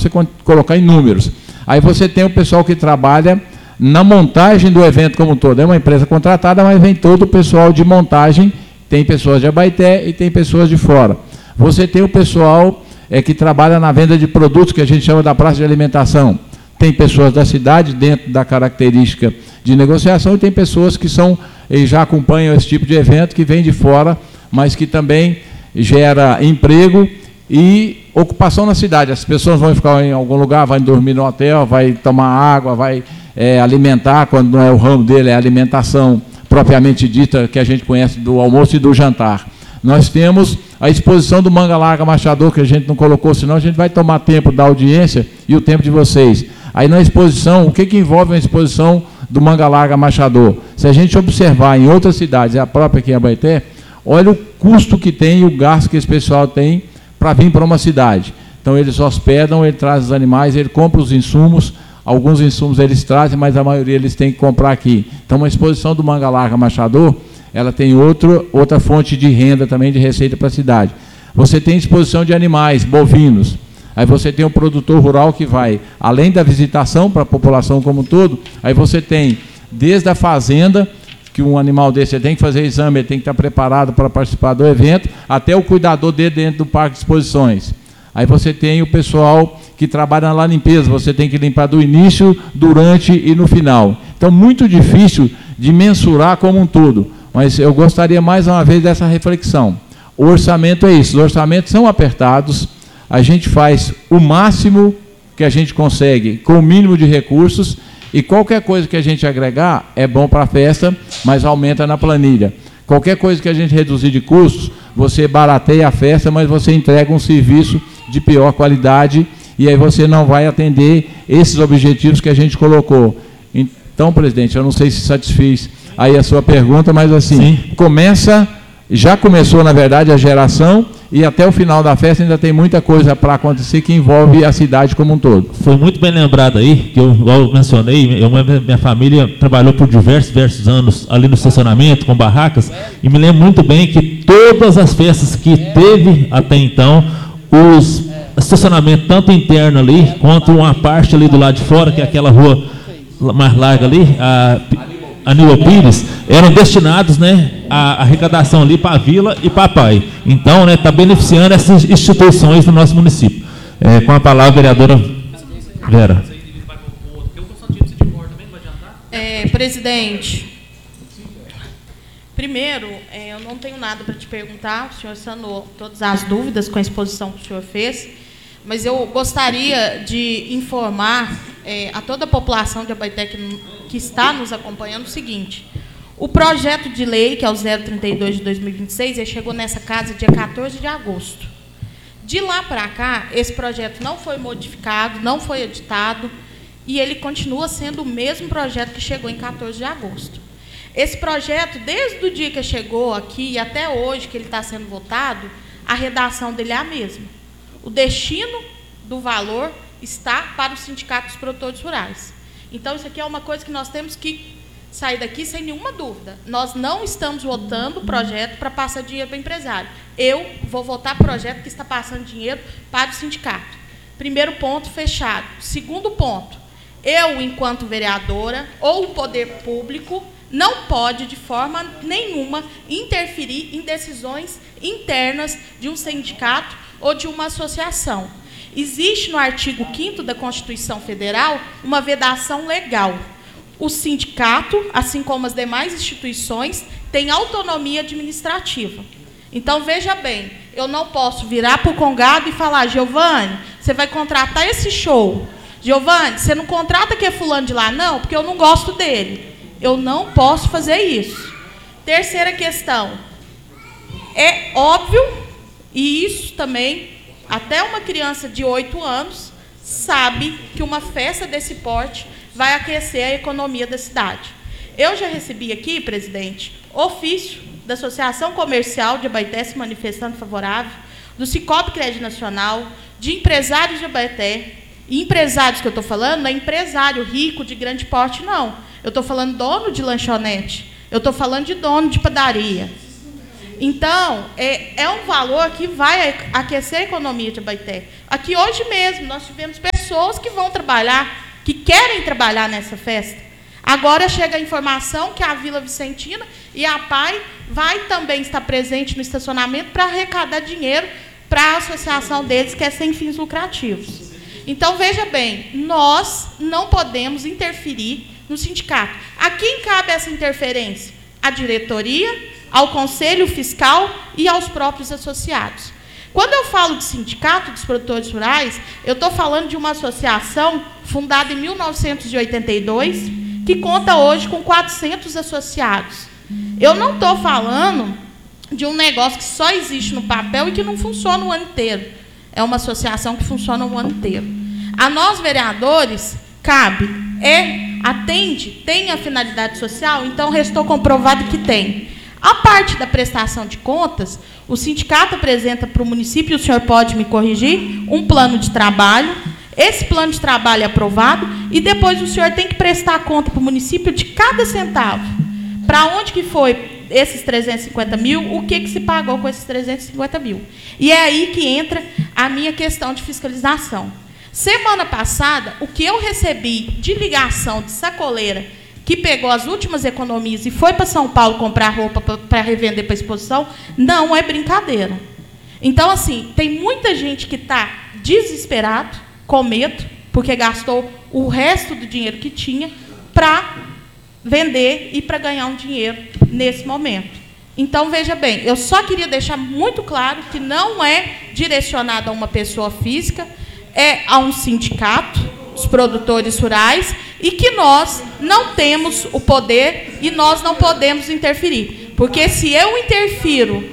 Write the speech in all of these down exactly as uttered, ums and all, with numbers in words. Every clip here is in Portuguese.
para você colocar em números. Aí você tem o pessoal que trabalha na montagem do evento como um todo. É uma empresa contratada, mas vem todo o pessoal de montagem, tem pessoas de Abaeté e tem pessoas de fora. Você tem o pessoal é, que trabalha na venda de produtos, que a gente chama da praça de alimentação. Tem pessoas da cidade, dentro da característica de negociação, e tem pessoas que são, e já acompanham esse tipo de evento, que vem de fora, mas que também gera emprego e ocupação na cidade. As pessoas vão ficar em algum lugar, vão dormir no hotel, vai tomar água, vai é, alimentar, quando não é o ramo dele, é a alimentação propriamente dita, que a gente conhece do almoço e do jantar. Nós temos a exposição do Manga Larga Machador, que a gente não colocou, senão a gente vai tomar tempo da audiência e o tempo de vocês. Aí na exposição, o que, que envolve a exposição do Manga Larga Machador? Se a gente observar em outras cidades, a própria aqui em Abaeté, olha o custo que tem e o gasto que esse pessoal tem para vir para uma cidade. Então eles hospedam, ele traz os animais, ele compra os insumos, alguns insumos eles trazem, mas a maioria eles têm que comprar aqui. Então uma exposição do Manga Larga Machador, ela tem outro, outra fonte de renda também, de receita para a cidade. Você tem exposição de animais, bovinos. Aí você tem o produtor rural que vai, além da visitação para a população como um todo, aí você tem, desde a fazenda, que um animal desse tem que fazer exame, ele tem que estar preparado para participar do evento, até o cuidador dele dentro do parque de exposições. Aí você tem o pessoal que trabalha na limpeza, você tem que limpar do início, durante e no final. Então, muito difícil de mensurar como um todo, mas eu gostaria mais uma vez dessa reflexão. O orçamento é isso, os orçamentos são apertados, a gente faz o máximo que a gente consegue com o mínimo de recursos e qualquer coisa que a gente agregar é bom para a festa, mas aumenta na planilha. Qualquer coisa que a gente reduzir de custos, você barateia a festa, mas você entrega um serviço de pior qualidade e aí você não vai atender esses objetivos que a gente colocou. Então, presidente, eu não sei se satisfiz aí a sua pergunta, mas assim, sim, começa, já começou, na verdade, a geração e até o final da festa ainda tem muita coisa para acontecer que envolve a cidade como um todo. Foi muito bem lembrado aí, que eu, igual eu mencionei, eu, minha família trabalhou por diversos, diversos anos ali no estacionamento, com barracas, e me lembro muito bem que todas as festas que teve até então, os estacionamentos, tanto interno ali, quanto uma parte ali do lado de fora, que é aquela rua mais larga ali, a Aníbal Pires, eram destinados, né, à arrecadação ali para a vila e para a Pai. Então, né, está beneficiando essas instituições do nosso município. É, com a palavra, a vereadora Vera. É, presidente, primeiro, é, eu não tenho nada para te perguntar, o senhor sanou todas as dúvidas com a exposição que o senhor fez, mas eu gostaria de informar é, a toda a população de Abaeté que, que está nos acompanhando o seguinte: o projeto de lei, que é o zero trinta e dois de dois mil e vinte e seis, ele chegou nessa casa dia quatorze de agosto. De lá para cá, esse projeto não foi modificado, não foi editado, e ele continua sendo o mesmo projeto que chegou em quatorze de agosto. Esse projeto, desde o dia que chegou aqui e até hoje que ele está sendo votado, a redação dele é a mesma. O destino do valor está para os sindicatos produtores rurais. Então, isso aqui é uma coisa que nós temos que sair daqui sem nenhuma dúvida. Nós não estamos votando o projeto para passar dinheiro para o empresário. Eu vou votar projeto que está passando dinheiro para o sindicato. Primeiro ponto, fechado. Segundo ponto, eu, enquanto vereadora, ou o poder público, não pode, de forma nenhuma, interferir em decisões internas de um sindicato ou de uma associação. Existe no artigo quinto da Constituição Federal uma vedação legal. O sindicato, assim como as demais instituições, tem autonomia administrativa. Então, veja bem, eu não posso virar para o Congado e falar: Giovanni, você vai contratar esse show. Giovanni, você não contrata que é fulano de lá, não, porque eu não gosto dele. Eu não posso fazer isso. Terceira questão. É óbvio, e isso também, até uma criança de oito anos sabe que uma festa desse porte vai aquecer a economia da cidade. Eu já recebi aqui, presidente, ofício da Associação Comercial de Abaeté se manifestando favorável, do Cicobi Crédito Nacional, de empresários de Abaeté. E empresários que eu estou falando, não é empresário rico de grande porte, não. Eu estou falando dono de lanchonete, eu estou falando de dono de padaria. Então, é, é um valor que vai aquecer a economia de Abaeté. Aqui hoje mesmo, nós tivemos pessoas pessoas que vão trabalhar, que querem trabalhar nessa festa. Agora chega a informação que a Vila Vicentina e a P A I vai também estar presente no estacionamento para arrecadar dinheiro para a associação deles, que é sem fins lucrativos. Então, veja bem, nós não podemos interferir no sindicato. A quem cabe essa interferência? À diretoria, ao Conselho Fiscal e aos próprios associados. Quando eu falo de sindicato dos produtores rurais, eu estou falando de uma associação fundada em mil novecentos e oitenta e dois, que conta hoje com quatrocentos associados. Eu não estou falando de um negócio que só existe no papel e que não funciona o ano inteiro. É uma associação que funciona o ano inteiro. A nós, vereadores, cabe, é, atende, tem a finalidade social, então restou comprovado que tem. A parte da prestação de contas, o sindicato apresenta para o município, o senhor pode me corrigir, um plano de trabalho. Esse plano de trabalho é aprovado e depois o senhor tem que prestar conta para o município de cada centavo. Para onde que foi esses trezentos e cinquenta mil, o que, que se pagou com esses trezentos e cinquenta mil. E é aí que entra a minha questão de fiscalização. Semana passada, o que eu recebi de ligação de sacoleira, que pegou as últimas economias e foi para São Paulo comprar roupa para revender para a exposição, não é brincadeira. Então, assim, tem muita gente que está desesperado, com medo, porque gastou o resto do dinheiro que tinha para vender e para ganhar um dinheiro nesse momento. Então, veja bem, eu só queria deixar muito claro que não é direcionado a uma pessoa física, é a um sindicato, os produtores rurais, e que nós não temos o poder e nós não podemos interferir. Porque se eu interfiro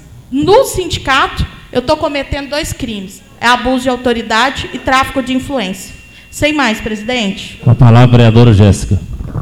no sindicato, eu estou cometendo dois crimes. É abuso de autoridade e tráfico de influência. Sem mais, presidente. Com a palavra, a vereadora Jéssica.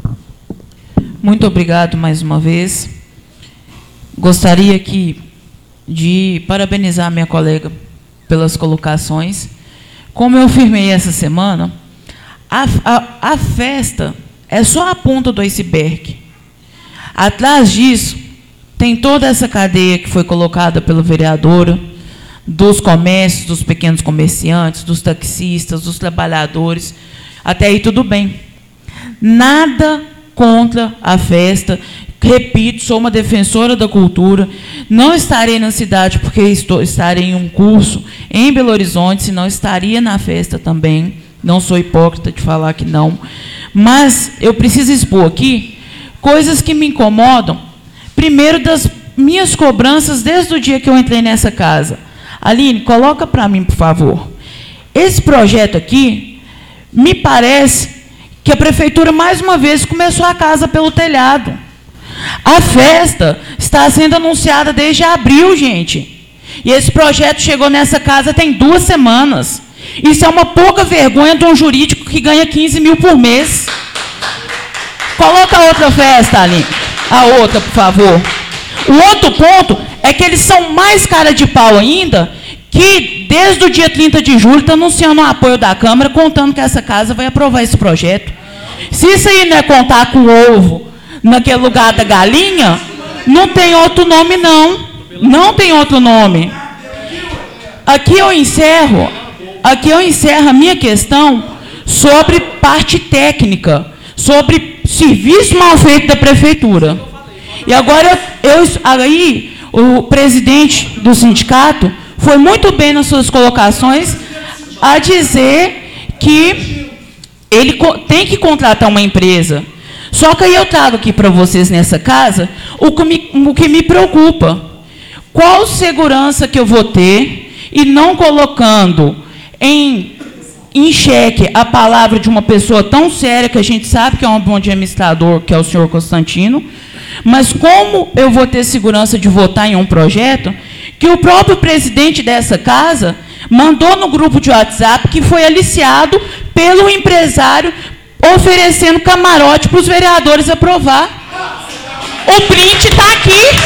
Muito obrigado mais uma vez. Gostaria aqui de parabenizar minha colega pelas colocações. Como eu afirmei essa semana, a, a, a festa é só a ponta do iceberg. Atrás disso, tem toda essa cadeia que foi colocada pela vereadora, dos comércios, dos pequenos comerciantes, dos taxistas, dos trabalhadores. Até aí tudo bem. Nada contra a festa. Repito, sou uma defensora da cultura. Não estarei na cidade porque estou, estarei em um curso em Belo Horizonte, senão estaria na festa também. Não sou hipócrita de falar que não. Mas eu preciso expor aqui coisas que me incomodam. Primeiro, das minhas cobranças desde o dia que eu entrei nessa casa. Aline, coloca para mim, por favor. Esse projeto aqui, me parece que a prefeitura, mais uma vez, começou a casa pelo telhado. A festa está sendo anunciada desde abril, gente. E esse projeto chegou nessa casa tem duas semanas. Isso é uma pouca vergonha de um jurídico que ganha quinze mil por mês. Coloca a outra festa, Aline. A outra, por favor. O outro ponto é que eles são mais cara de pau ainda, que desde o dia trinta de julho está anunciando o apoio da Câmara, contando que essa casa vai aprovar esse projeto. Se isso aí não é contar com o ovo naquele lugar da galinha, não tem outro nome, não. Não tem outro nome. Aqui eu encerro, aqui eu encerro a minha questão sobre parte técnica, sobre serviço mal feito da prefeitura. E agora, eu, aí, o presidente do sindicato foi muito bem nas suas colocações a dizer que ele tem que contratar uma empresa. Só que aí eu trago aqui para vocês nessa casa o que, me, o que me preocupa. Qual segurança que eu vou ter e não colocando em, em xeque a palavra de uma pessoa tão séria que a gente sabe que é um bom administrador, que é o senhor Constantino, mas como eu vou ter segurança de votar em um projeto que o próprio presidente dessa casa mandou no grupo de WhatsApp que foi aliciado pelo empresário oferecendo camarote para os vereadores aprovar. O print está aqui.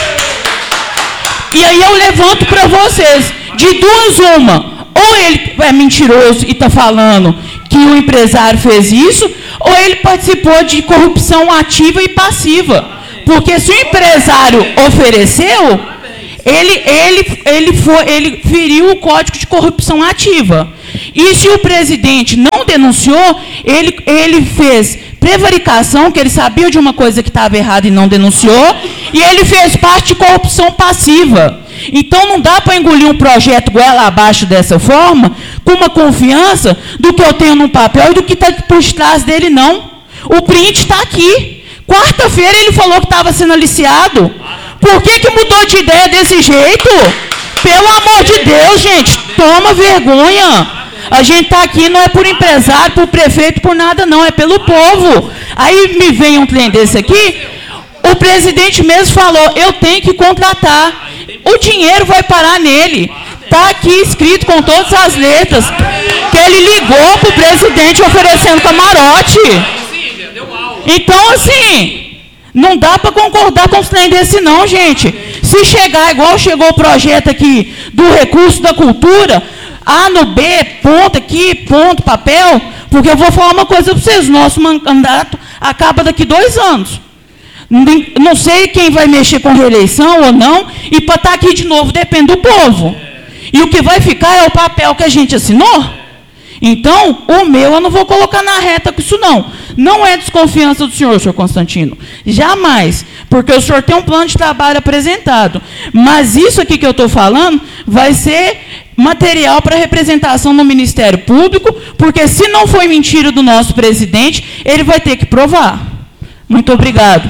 E aí eu levanto para vocês, de duas uma, ou ele é mentiroso e está falando que o empresário fez isso, ou ele participou de corrupção ativa e passiva. Porque se o empresário ofereceu, Ele, ele, ele, foi, ele feriu o Código de Corrupção Ativa. E se o presidente não denunciou, ele, ele fez prevaricação, que ele sabia de uma coisa que estava errada e não denunciou, e ele fez parte de corrupção passiva. Então não dá para engolir um projeto goela abaixo dessa forma, com uma confiança do que eu tenho no papel e do que está por trás dele, não. O print está aqui. Quarta-feira ele falou que estava sendo aliciado. Por que, que mudou de ideia desse jeito? Pelo amor de Deus, gente, toma vergonha. A gente está aqui não é por empresário, por prefeito, por nada não, é pelo povo. Aí me vem um trem desse aqui, o presidente mesmo falou, eu tenho que contratar. O dinheiro vai parar nele. Está aqui escrito com todas as letras que ele ligou para o presidente oferecendo camarote. Então, assim, não dá para concordar com os trem desse não, gente. Se chegar igual chegou o projeto aqui do recurso da cultura, A no B, ponto aqui, ponto, papel, porque eu vou falar uma coisa para vocês, nosso mandato acaba daqui dois anos. Não sei quem vai mexer com reeleição ou não, e para estar aqui de novo depende do povo. E o que vai ficar é o papel que a gente assinou. Então, o meu eu não vou colocar na reta com isso não. Não é desconfiança do senhor, senhor Constantino. Jamais. Porque o senhor tem um plano de trabalho apresentado. Mas isso aqui que eu estou falando vai ser material para representação no Ministério Público, porque se não foi mentira do nosso presidente, ele vai ter que provar. Muito obrigado.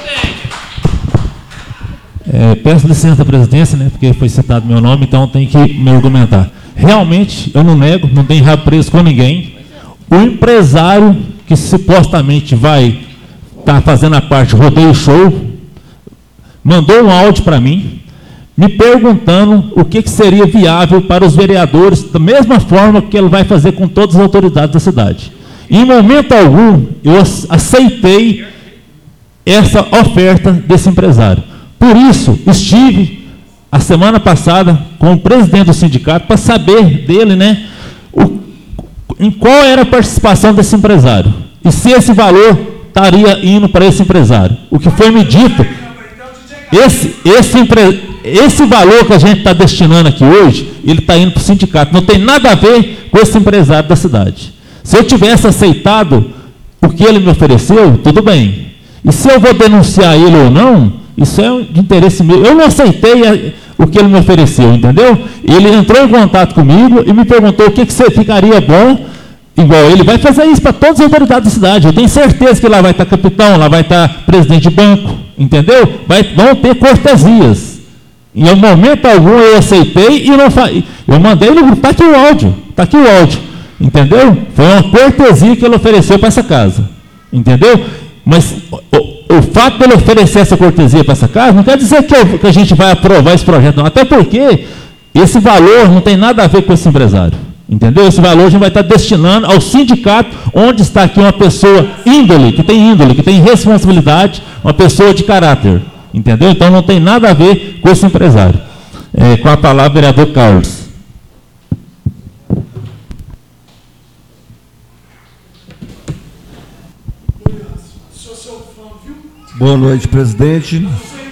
É, peço licença da presidência, né, porque foi citado meu nome, então tem que me argumentar. Realmente, eu não nego, não tenho rabo preso com ninguém. O empresário que supostamente vai estar tá fazendo a parte rodeio show, mandou um áudio para mim, me perguntando o que, que seria viável para os vereadores, da mesma forma que ele vai fazer com todas as autoridades da cidade. Em momento algum, eu aceitei essa oferta desse empresário. Por isso, estive a semana passada com o presidente do sindicato para saber dele, né, o, em qual era a participação desse empresário e se esse valor estaria indo para esse empresário. O que foi me dito, esse, esse, empre, esse valor que a gente está destinando aqui hoje, ele está indo para o sindicato, não tem nada a ver com esse empresário da cidade. Se eu tivesse aceitado o que ele me ofereceu, tudo bem. E se eu vou denunciar ele ou não, isso é de interesse meu. Eu não aceitei o que ele me ofereceu, entendeu? Ele entrou em contato comigo e me perguntou o que, que você ficaria bom, igual ele vai fazer isso para todas as autoridades da cidade. Eu tenho certeza que lá vai estar capitão, lá vai estar presidente de banco, entendeu? Vai, vão ter cortesias. Em momento algum eu aceitei e não falei. Eu mandei no grupo, está aqui o áudio, está aqui o áudio, entendeu? Foi uma cortesia que ele ofereceu para essa casa, entendeu? Mas o, o fato de ele oferecer essa cortesia para essa casa não quer dizer que, eu, que a gente vai aprovar esse projeto, não. Até porque esse valor não tem nada a ver com esse empresário, entendeu? Esse valor a gente vai estar destinando ao sindicato, onde está aqui uma pessoa índole, que tem índole, que tem responsabilidade, uma pessoa de caráter, entendeu? Então não tem nada a ver com esse empresário. É, com a palavra, vereador Carlos. Boa noite, presidente.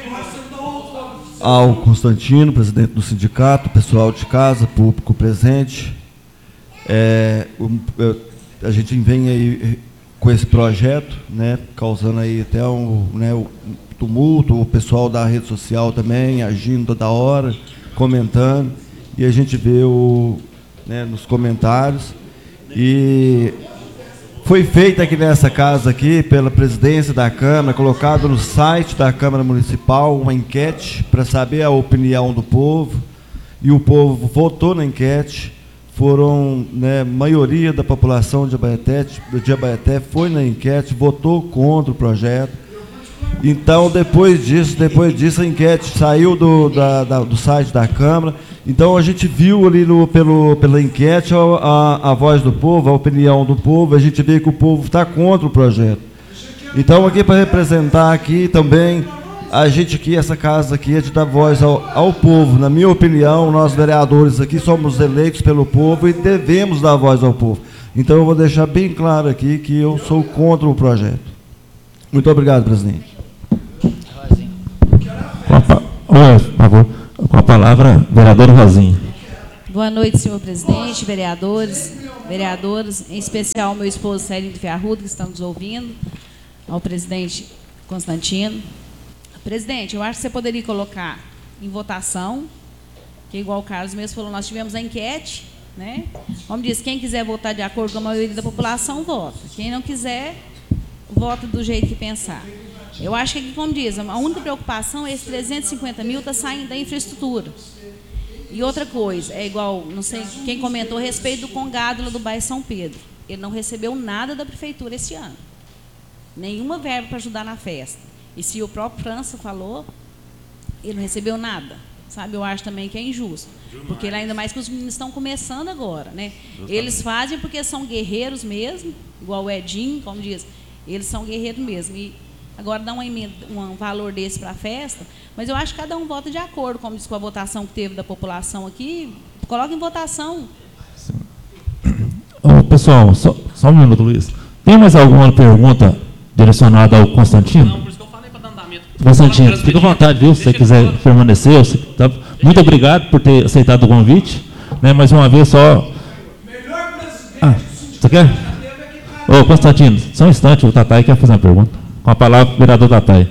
Ao Constantino, presidente do sindicato, pessoal de casa, público presente. É, o, a gente vem aí com esse projeto, né, causando aí até um, né, um tumulto, o pessoal da rede social também agindo toda hora, comentando, e a gente vê o, né, nos comentários. E foi feita aqui nessa casa aqui, pela presidência da Câmara, colocado no site da Câmara Municipal uma enquete para saber a opinião do povo, e o povo votou na enquete. Foram, né, maioria da população de Abaeté, de Abaeté foi na enquete, votou contra o projeto. Então, depois disso, depois disso, a enquete saiu do, da, da, do site da Câmara. Então, a gente viu ali no, pelo, pela enquete a, a, a voz do povo, a opinião do povo. A gente vê que o povo está contra o projeto. Então, aqui para representar aqui também, a gente aqui, essa casa aqui é de dar voz ao, ao povo. Na minha opinião, nós vereadores aqui somos eleitos pelo povo e devemos dar voz ao povo. Então, eu vou deixar bem claro aqui que eu sou contra o projeto. Muito obrigado, presidente. Por favor. Com a palavra, vereador Rosinha. Boa noite, senhor presidente, vereadores, vereadoras, em especial ao meu esposo Célio de Ferrudo, que estão nos ouvindo, ao presidente Constantino. Presidente, eu acho que você poderia colocar em votação, que igual o Carlos mesmo falou, nós tivemos a enquete, né? Como diz, quem quiser votar de acordo com a maioria da população, vota. Quem não quiser, vota do jeito que pensar. Eu acho que, como diz, a única preocupação é esses trezentos e cinquenta mil está saindo da infraestrutura. E outra coisa, é igual, não sei quem comentou a respeito do Congado do bairro São Pedro. Ele não recebeu nada da prefeitura esse ano. Nenhuma verba para ajudar na festa. E se o próprio França falou, ele não recebeu nada. Sabe, eu acho também que é injusto. Porque ainda mais que os meninos estão começando agora, né? Eles fazem porque são guerreiros mesmo, igual o Edinho, como diz, eles são guerreiros mesmo. E agora dá uma emenda, um valor desse para a festa, mas eu acho que cada um vota de acordo, como diz, com a votação que teve da população aqui, coloca em votação. Oh, pessoal, só, só um minuto, Luiz. Tem mais alguma pergunta direcionada ao Constantino? Não, por isso que eu falei para dar andamento. Constantino, fica à vontade, viu? Se você quiser permanecer. Você, tá, muito obrigado por ter aceitado o convite. Né, mais uma vez, só... Ah, você quer? Ô, Constantino, só um instante, o Tatai quer fazer uma pergunta. Com a palavra, o vereador Tatai.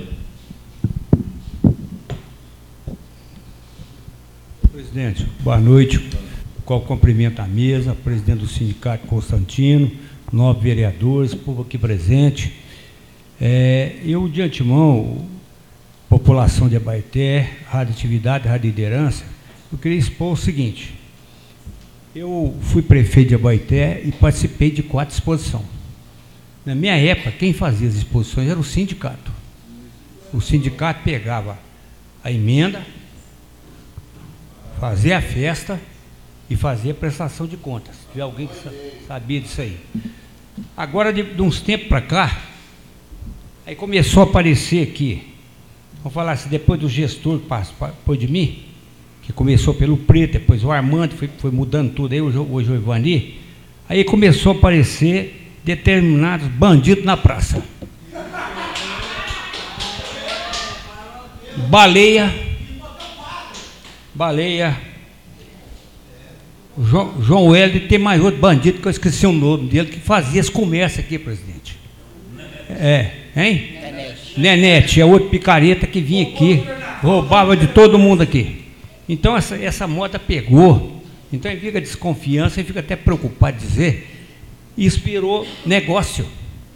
Presidente, boa noite. Qual cumprimento à mesa, presidente do sindicato Constantino, nove vereadores, povo aqui presente. É, eu, de antemão, população de Abaeté, radioatividade, radioliderança, eu queria expor o seguinte. Eu fui prefeito de Abaeté e participei de quatro exposições. Na minha época, quem fazia as exposições era o sindicato. O sindicato pegava a emenda, fazia a festa e fazia a prestação de contas. Se tiver alguém que sabia disso aí. Agora, de, de uns tempos para cá, aí começou a aparecer aqui, vamos falar assim, depois do gestor que passou depois de mim, que começou pelo Preto, depois o Armando, foi, foi mudando tudo aí, hoje, hoje o Ivani, aí começou a aparecer determinados bandidos na praça. Baleia, Baleia, João, João Hélio, tem mais outro bandido que eu esqueci o nome dele, que fazia esse comércio aqui, presidente. É, hein? Nenete. Nenete, é outro picareta que vinha aqui, roubava de todo mundo aqui. Então essa, essa moda pegou, então aí fica desconfiança e fica até preocupado de dizer, e inspirou negócio.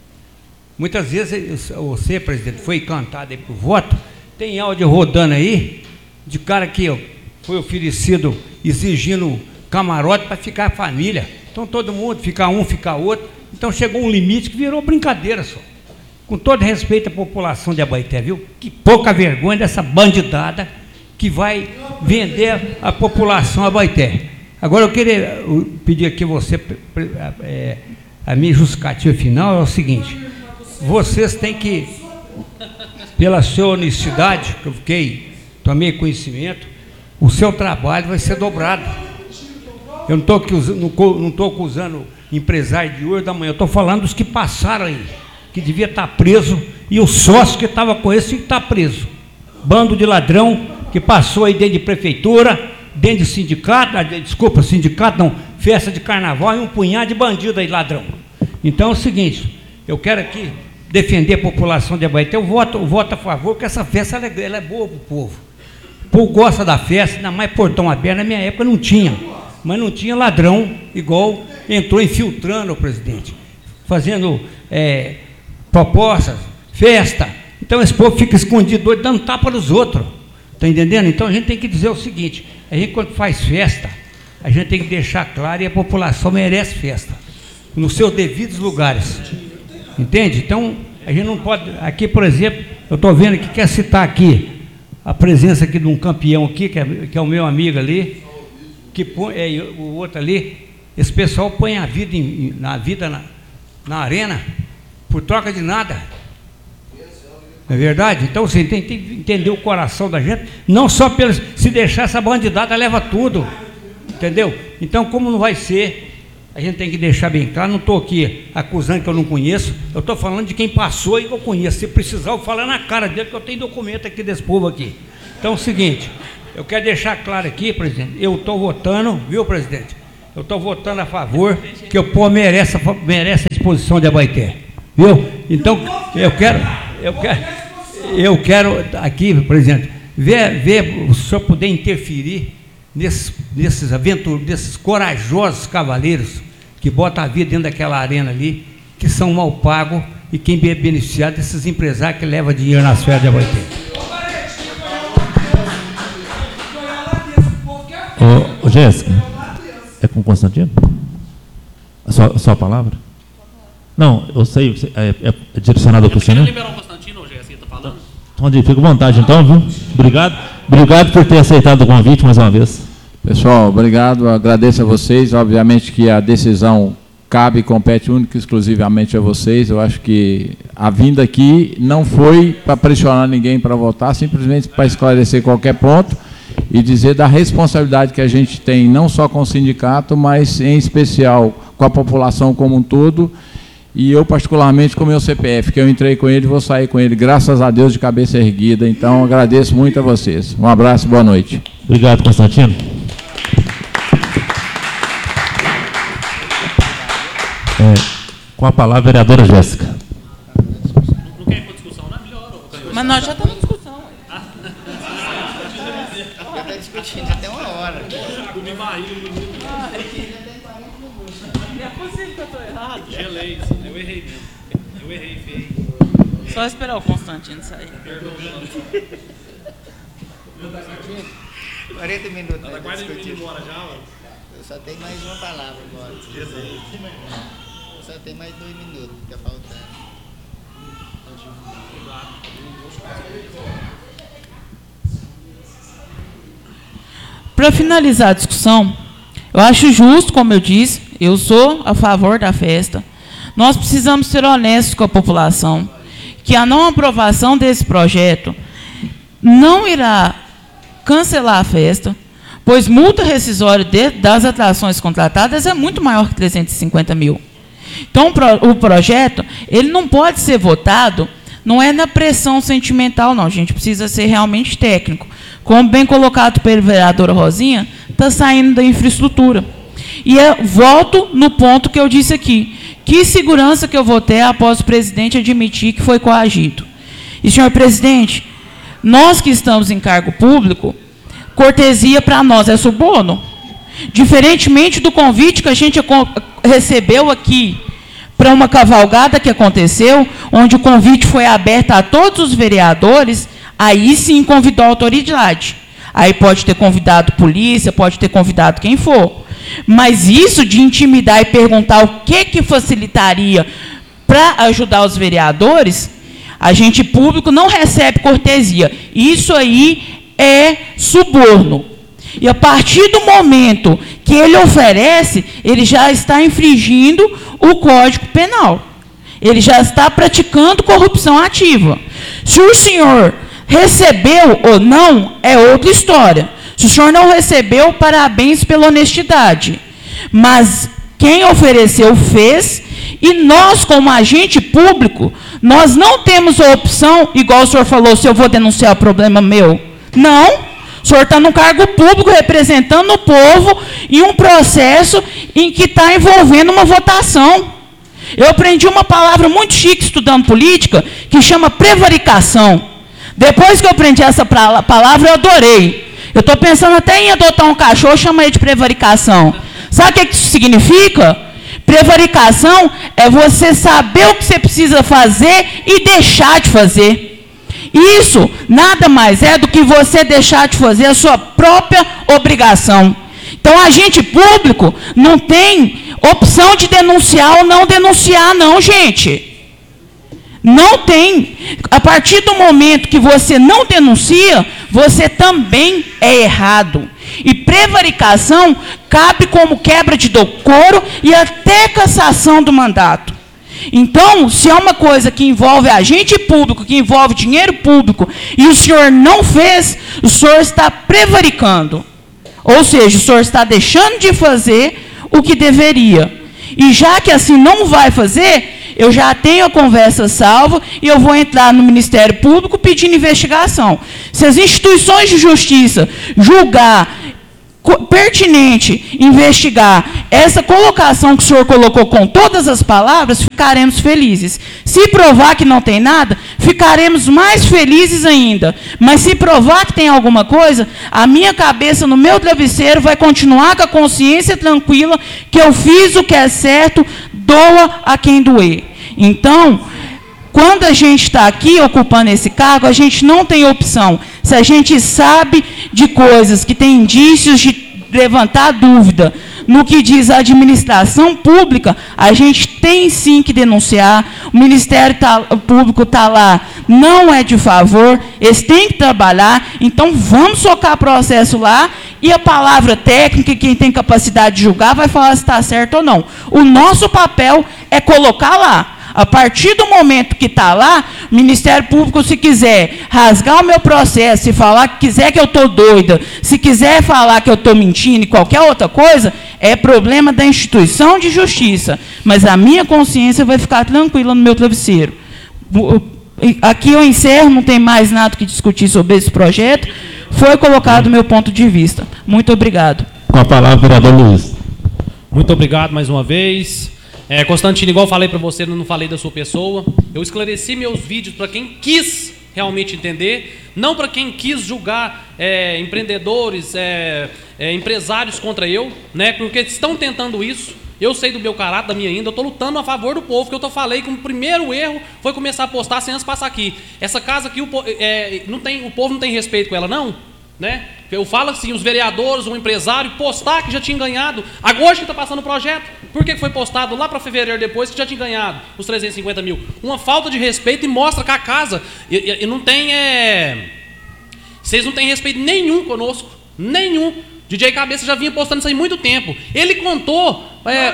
Muitas vezes você, presidente, foi encantado aí por voto, tem áudio rodando aí, de cara que ó, foi oferecido exigindo camarote para ficar a família. Então todo mundo, ficar um, ficar outro. Então chegou um limite que virou brincadeira só. Com todo respeito à população de Abaeté, viu? Que pouca vergonha dessa bandidada que vai vender a população Abaeté. Agora eu queria pedir aqui você, é, a minha justificativa final é o seguinte, vocês têm que, pela sua honestidade, que eu fiquei, tomei conhecimento, o seu trabalho vai ser dobrado. Eu não estou não estou acusando empresário de hoje da manhã, eu estou falando dos que passaram aí, que devia estar preso, e o sócio que estava com esse que está preso. Bando de ladrão que passou aí dentro de prefeitura, dentro de sindicato, desculpa, sindicato não, festa de carnaval e um punhado de bandido aí, ladrão. Então é o seguinte, eu quero aqui defender a população de Abaeté, eu voto, eu voto a favor, porque essa festa ela é, ela é boa para o povo. O povo gosta da festa, ainda mais portão aberto, na minha época não tinha, mas não tinha ladrão, igual entrou infiltrando o presidente, fazendo é, propostas, festa. Então esse povo fica escondido, dando tapa nos outros. Está entendendo? Então a gente tem que dizer o seguinte, a gente quando faz festa, a gente tem que deixar claro e a população merece festa, nos seus devidos lugares. Entende? Então, a gente não pode... Aqui, por exemplo, eu estou vendo que quer citar aqui a presença aqui de um campeão aqui, que é, que é o meu amigo ali, que põe, é, o outro ali, esse pessoal põe a vida, em, na vida na, na arena por troca de nada. Não é verdade? Então você tem que entender o coração da gente, não só pelo, se deixar essa bandidada leva tudo, entendeu? Então como não vai ser, a gente tem que deixar bem claro, não estou aqui acusando que eu não conheço, eu estou falando de quem passou e que eu conheço, se precisar eu falo na cara dele que eu tenho documento aqui desse povo aqui, Então é o seguinte, eu quero deixar claro aqui, presidente, eu estou votando, viu, presidente? Eu estou votando a favor que o povo merece, merece a exposição de Abaeté, viu? Então, eu quero, eu quero, eu quero aqui, presidente, ver, ver o senhor poder interferir nesses, nesses aventureiros, nesses corajosos cavaleiros que botam a vida dentro daquela arena ali, que são mal pagos e quem é beneficiado desses empresários que levam dinheiro nas férias de Abaeté. Ô, ô Jéssica, é com o Constantino? A sua, a sua palavra? Não, eu sei, é, é, é direcionado ao Constantino? Eu liberar o Constantino, ô Jéssica, está falando? Então, fica à vontade então, viu? Obrigado. Obrigado por ter aceitado o convite mais uma vez. Pessoal, obrigado, agradeço a vocês. Obviamente que a decisão cabe e compete única e exclusivamente a vocês. Eu acho que a vinda aqui não foi para pressionar ninguém para votar, simplesmente para esclarecer qualquer ponto e dizer da responsabilidade que a gente tem, não só com o sindicato, mas em especial com a população como um todo, e eu particularmente com o meu C P F, que eu entrei com ele e vou sair com ele, graças a Deus, de cabeça erguida. Então, agradeço muito a vocês. Um abraço, boa noite. Obrigado, Constantino. É, com a palavra, a vereadora Jéssica. Não quer ir para discussão, não é melhor? Mas nós já estamos em discussão. Já está discutindo até uma hora. Eu me barril, menino. Me aconselho que eu estou errado. Gelei, eu errei mesmo. Eu errei feio. Só esperar o Constantino sair. quarenta minutos. Está quase indo embora já, ó. Eu só tenho mais uma palavra agora. Gelei. Eu só tenho mais dois minutos que está faltando. Para finalizar a discussão, eu acho justo, como eu disse, eu sou a favor da festa. Nós precisamos ser honestos com a população, que a não aprovação desse projeto não irá cancelar a festa, pois multa rescisória de, das atrações contratadas é muito maior que trezentos e cinquenta mil. Então, o projeto ele não pode ser votado, não é na pressão sentimental, não. A gente precisa ser realmente técnico. Como bem colocado pela vereadora Rosinha, está saindo da infraestrutura. E eu volto no ponto que eu disse aqui. Que segurança que eu vou ter após o presidente admitir que foi coagido? E, senhor presidente, nós que estamos em cargo público, cortesia para nós é suborno. Diferentemente do convite que a gente recebeu aqui para uma cavalgada que aconteceu, onde o convite foi aberto a todos os vereadores, aí sim convidou a autoridade. Aí pode ter convidado polícia, pode ter convidado quem for. Mas isso de intimidar e perguntar o que, que facilitaria para ajudar os vereadores, a gente público não recebe cortesia. Isso aí é suborno. E a partir do momento que ele oferece, ele já está infringindo o Código Penal. Ele já está praticando corrupção ativa. Se o senhor recebeu ou não, é outra história. Se o senhor não recebeu, parabéns pela honestidade. Mas quem ofereceu fez, e nós, como agente público, nós não temos a opção, igual o senhor falou, se eu vou denunciar o problema meu. Não. O senhor está num cargo público representando o povo em um processo em que está envolvendo uma votação. Eu aprendi uma palavra muito chique estudando política, que chama prevaricação. Depois que eu aprendi essa palavra, eu adorei. Eu estou pensando até em adotar um cachorro e chamar ele de prevaricação. Sabe o que isso significa? Prevaricação é você saber o que você precisa fazer e deixar de fazer. Isso nada mais é do que você deixar de fazer a sua própria obrigação. Então, agente público não tem opção de denunciar ou não denunciar, não, gente. Não tem. A partir do momento que você não denuncia, você também é errado. E prevaricação cabe como quebra de decoro e até cassação do mandato. Então, se é uma coisa que envolve agente público, que envolve dinheiro público, e o senhor não fez, o senhor está prevaricando. Ou seja, o senhor está deixando de fazer o que deveria. E já que assim não vai fazer, eu já tenho a conversa salva e eu vou entrar no Ministério Público pedindo investigação. Se as instituições de justiça julgar pertinente investigar essa colocação que o senhor colocou com todas as palavras, ficaremos felizes. Se provar que não tem nada, ficaremos mais felizes ainda. Mas se provar que tem alguma coisa, a minha cabeça no meu travesseiro vai continuar com a consciência tranquila que eu fiz o que é certo, doa a quem doer. Então, quando a gente está aqui ocupando esse cargo, a gente não tem opção. Se a gente sabe de coisas que têm indícios de levantar dúvida no que diz a administração pública, a gente tem sim que denunciar. O Ministério tá, o Público está lá, não é de favor, eles têm que trabalhar, então vamos socar processo lá, e a palavra técnica, quem tem capacidade de julgar, vai falar se está certo ou não. O nosso papel é colocar lá. A partir do momento que está lá, o Ministério Público, se quiser rasgar o meu processo, se falar que quiser que eu estou doida, se quiser falar que eu estou mentindo e qualquer outra coisa, é problema da instituição de justiça. Mas a minha consciência vai ficar tranquila no meu travesseiro. Aqui eu encerro, não tem mais nada que discutir sobre esse projeto. Foi colocado o meu ponto de vista. Muito obrigado. Com a palavra, vereador Luiz. Muito obrigado mais uma vez. É, Constantino, igual eu falei para você, eu não falei da sua pessoa. Eu esclareci meus vídeos para quem quis realmente entender, não para quem quis julgar é, empreendedores, é, é, empresários contra eu, né? Porque estão tentando isso. Eu sei do meu caráter, da minha índole, eu estou lutando a favor do povo, que eu tô falei que o primeiro erro foi começar a postar sem antes passar aqui. Essa casa aqui, o, é, não tem, o povo não tem respeito com ela, não? Né? Eu falo assim, os vereadores, o empresário, postar que já tinha ganhado, agora que está passando o projeto, por que foi postado lá para fevereiro depois que já tinha ganhado os trezentos e cinquenta mil? Uma falta de respeito e mostra que a casa, e, e, e não tem, é... vocês não têm respeito nenhum conosco, nenhum. D J Cabeça já vinha postando isso aí há muito tempo. Ele contou... É,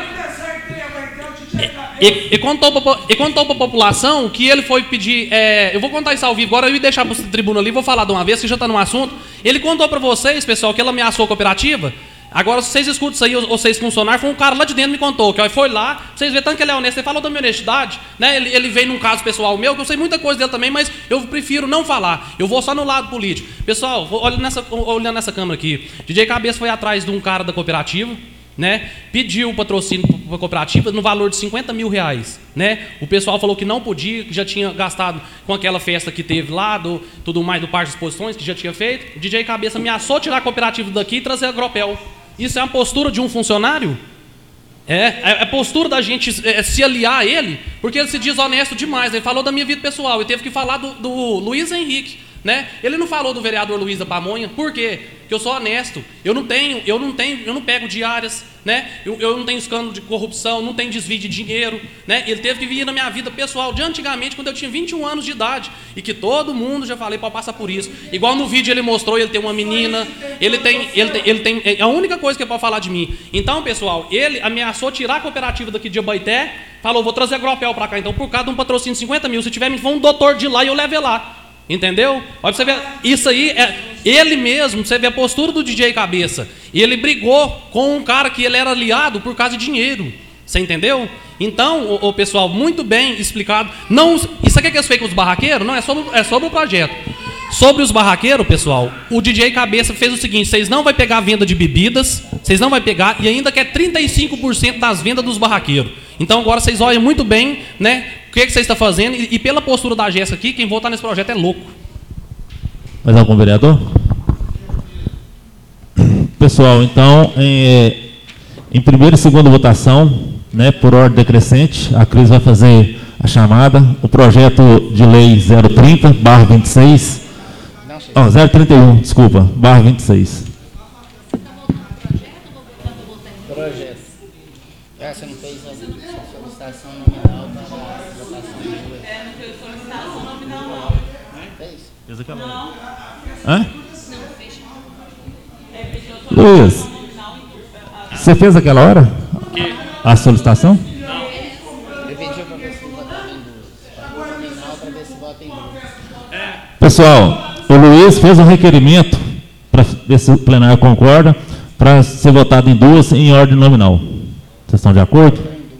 E, e contou para a população que ele foi pedir... É, eu vou contar isso ao vivo, agora eu ia deixar para o tribuna ali, vou falar de uma vez, que já está no assunto. Ele contou para vocês, pessoal, que ele ameaçou a cooperativa. Agora, se vocês escutam isso aí, ou vocês funcionários, foi um cara lá de dentro que me contou, que ó, foi lá, vocês verem tanto que ele é honesto, ele falou da minha honestidade, né? ele, ele veio num caso pessoal meu, que eu sei muita coisa dele também, mas eu prefiro não falar, eu vou só no lado político. Pessoal, olha nessa, olhando nessa câmera aqui, D J Cabeça foi atrás de um cara da cooperativa, né? Pediu o patrocínio para a cooperativa no valor de cinquenta mil reais. Né? O pessoal falou que não podia, que já tinha gastado com aquela festa que teve lá, do, tudo mais do Parque de Exposições, que já tinha feito. O D J Cabeça ameaçou tirar a cooperativa daqui e trazer a Agropel. Isso é uma postura de um funcionário? É, é a postura da gente é, se aliar a ele, porque ele se diz honesto demais. Ele falou da minha vida pessoal, ele teve que falar do, do Luiz Henrique. Né? Ele não falou do vereador Luiz da Pamonha, por quê? Porque eu sou honesto, eu não tenho, eu não tenho, eu não pego diárias, né? eu, eu não tenho escândalo de corrupção, não tenho desvio de dinheiro, né? Ele teve que vir na minha vida pessoal de antigamente, quando eu tinha vinte e um anos de idade, e que todo mundo, já falei, pode passar por isso. Igual no vídeo ele mostrou, ele tem uma menina, ele tem, ele tem, ele tem, é a única coisa que ele pode falar de mim. Então, pessoal, ele ameaçou tirar a cooperativa daqui de Abaeté, falou, vou trazer a Agropel para cá, então, por causa de um patrocínio de cinquenta mil, se tiver, me for um doutor de lá e eu levo lá. Entendeu? Olha você ver, isso aí é ele mesmo, você vê a postura do D J Cabeça. E ele brigou com um cara que ele era aliado por causa de dinheiro. Você entendeu? Então, o, o pessoal, muito bem explicado. Não, isso aqui é que eles fez com os barraqueiros? Não, é sobre, é sobre o projeto. Sobre os barraqueiros, pessoal, o D J Cabeça fez o seguinte: vocês não vão pegar a venda de bebidas, vocês não vão pegar, e ainda quer trinta e cinco por cento das vendas dos barraqueiros. Então agora vocês olham muito bem, né, o que, é que vocês estão fazendo, e, e pela postura da Jéssica aqui, quem votar nesse projeto é louco. Mais algum vereador? Pessoal, então, em, em primeira e segunda votação, né, por ordem decrescente, a Cris vai fazer a chamada. O projeto de lei zero trinta barra vinte e seis, oh, zero trinta e um, desculpa, barra vinte e seis. Projeto. Ah, você não fez a solicitação nominal para a votação de hoje. É, não fez solicitação nominal, não. Fez? Fez aquela hora. Hã? Luiz, você fez aquela hora? A solicitação? Eu pedi para ver se vota em duas. Nominal para ver se vota em duas. Pessoal, o Luiz fez um requerimento, para ver se o plenário concorda, para ser votado em duas em ordem nominal. Vocês estão de acordo?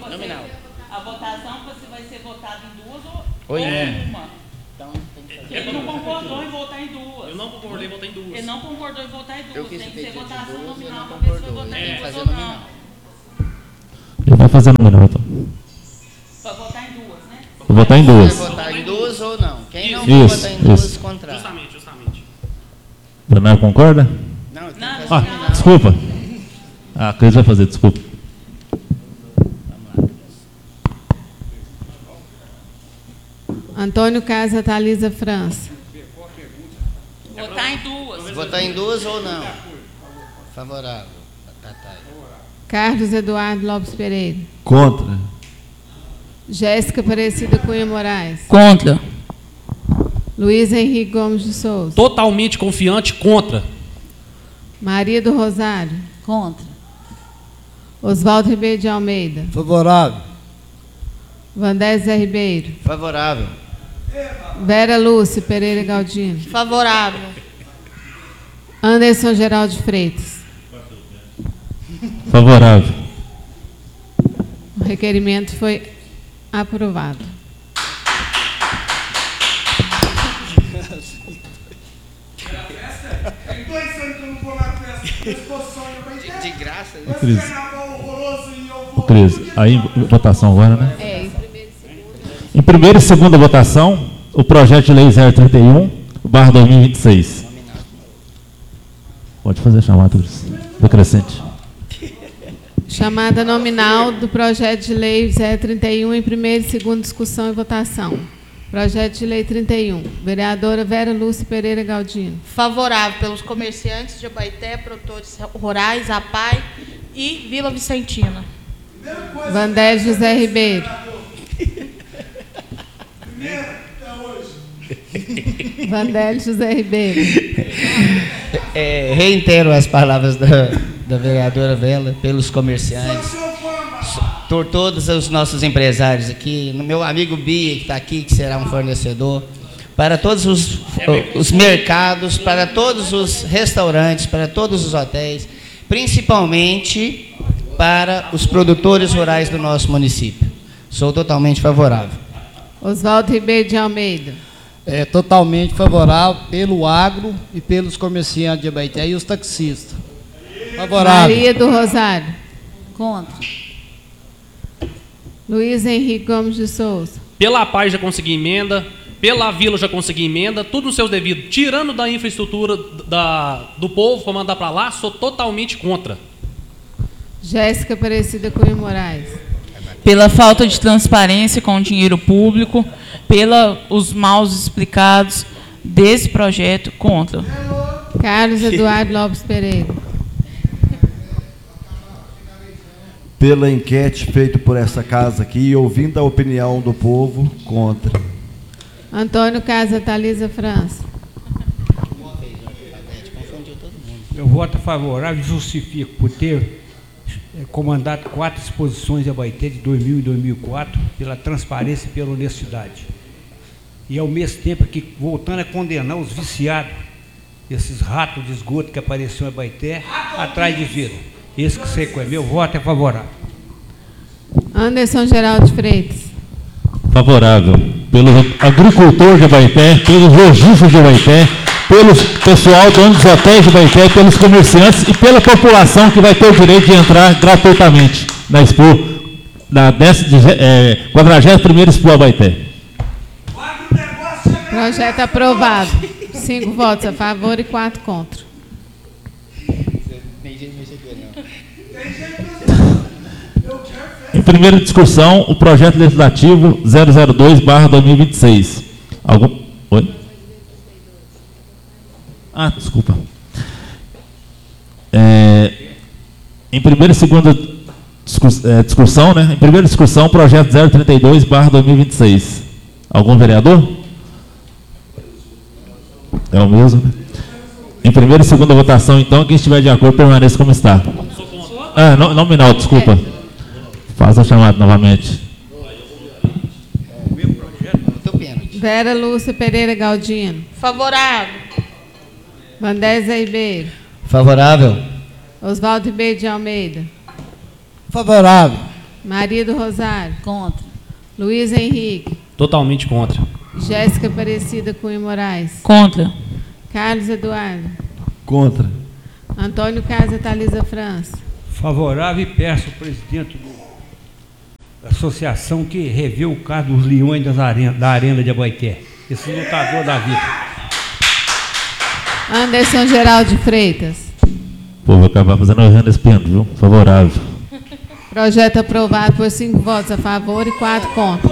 você, Nominal. a votação você vai ser votada em duas ou, Oi, ou é. uma. Então tem que fazer. Ele não concordou em votar em duas. Eu não concordei em votar em duas. Ele não concordou em votar em duas. Eu quis Tem que pedir ser de votação duas, nominal ele para não ver se vai concordou. votar Ele em vai duas fazer ou não. nominal. Ele vai fazer nominal, então. Para votar em duas, né? Vou votar em duas. Vai votar em duas ou não? Quem não Isso, for votar em duas, isso. contrário. Justamente, justamente. Danado concorda? Não, tem que Não, fazer Ah, nominal. desculpa. Ah, a Cris vai fazer, desculpa. Antônio Casa Thalisa França. Votar em duas. Votar em duas ou não? Favorável. Tatai. Carlos Eduardo Lopes Pereira. Contra. Jéssica Aparecida Cunha Moraes. Contra. Luiz Henrique Gomes de Souza. Totalmente confiante contra. Maria do Rosário. Contra. Oswaldo Ribeiro de Almeida. Favorável. Vandé Zé Ribeiro. Favorável. Vera Lúcia Pereira Galdino. Favorável. Anderson Geraldo Freitas. Favorável. O requerimento foi aprovado. Tem dois anos que eu não vou na festa. Exposição De, de graça, Ô, né? Cris. carnaval horroroso e eu Ô, vou. Cris, aí votação agora, né? É, em primeiro e segundo. Em primeira e segunda votação, o projeto de lei zero trinta e um, barra dois mil e vinte e seis. Pode fazer a chamada, Cris. Decrescente. Chamada nominal do projeto de lei zero trinta e um em primeira e segunda discussão e votação. Projeto de lei trinta e um. Vereadora Vera Lúcia Pereira Galdino. Favorável pelos comerciantes de Abaeté, produtores rurais, A P A I e Vila Vicentina. Vandé José Ribeiro. Primeiro, até hoje. Vandé José Ribeiro. É, reitero as palavras da, da vereadora Vela pelos comerciantes, por todos os nossos empresários aqui, no meu amigo Bia, que está aqui, que será um fornecedor, para todos os, os mercados, para todos os restaurantes, para todos os hotéis, principalmente para os produtores rurais do nosso município. Sou totalmente favorável. Oswaldo Ribeiro de Almeida. É totalmente favorável pelo agro e pelos comerciantes de Abaeté e os taxistas. Favorável. Maria do Rosário. Contra. Luiz Henrique Gomes de Souza. Pela A P A I já consegui emenda, pela Vila já consegui emenda, tudo nos seus devidos. Tirando da infraestrutura da, do povo para mandar para lá, sou totalmente contra. Jéssica Aparecida Cunha Moraes. Pela falta de transparência com o dinheiro público, pelos maus explicados desse projeto, contra. Carlos Eduardo Lopes Pereira. Pela enquete feita por essa casa aqui e ouvindo a opinião do povo, contra. Antônio Casa Thalisa França. Meu voto é favorável e justifico por ter é, comandado quatro exposições de Abaeté de dois mil e dois mil e quatro pela transparência e pela honestidade. E ao mesmo tempo que voltando a condenar os viciados, esses ratos de esgoto que apareceram em Abaeté, atrás de vida. Esse que sei qual é. Meu voto é favorável. Anderson Geraldo Freitas. Favorável. Pelo agricultor de Abaeté, pelos lojistas de Abaeté, pelo pessoal dono dos hotéis de Abaeté, pelos comerciantes e pela população que vai ter o direito de entrar gratuitamente na Expo, na é, quadragésima primeira Expo Abaeté. Projeto aprovado. Cinco votos a favor e quatro contra. Em primeira discussão, o projeto legislativo zero zero dois barra dois mil e vinte e seis. Algum... Oi? Ah, desculpa. É, em primeira e segunda discuss, é, discussão, né? Em primeira discussão, projeto zero trinta e dois barra dois mil e vinte e seis. Algum vereador? É o mesmo, né? Em primeira e segunda votação, então, quem estiver de acordo permaneça como está. Ah, não, nominal, desculpa. Faz a chamada novamente. Vera Lúcia Pereira Galdino. Favorável. Vandé Zé Ribeiro. Favorável. Oswaldo Ribeiro de Almeida. Favorável. Maria do Rosário. Contra. Luiz Henrique. Totalmente contra. Jéssica Aparecida Cunha Moraes. Contra. Carlos Eduardo. Contra. Antônio Casa Thalisa França. Favorável e peço ao presidente da associação que revê o caso dos leões das arena, da Arena de Abaeté. Esse lutador da vida. Anderson Geraldo Freitas. Pô, vou acabar fazendo o Renan Espino, viu? Favorável. Projeto aprovado por cinco votos a favor e quatro contra.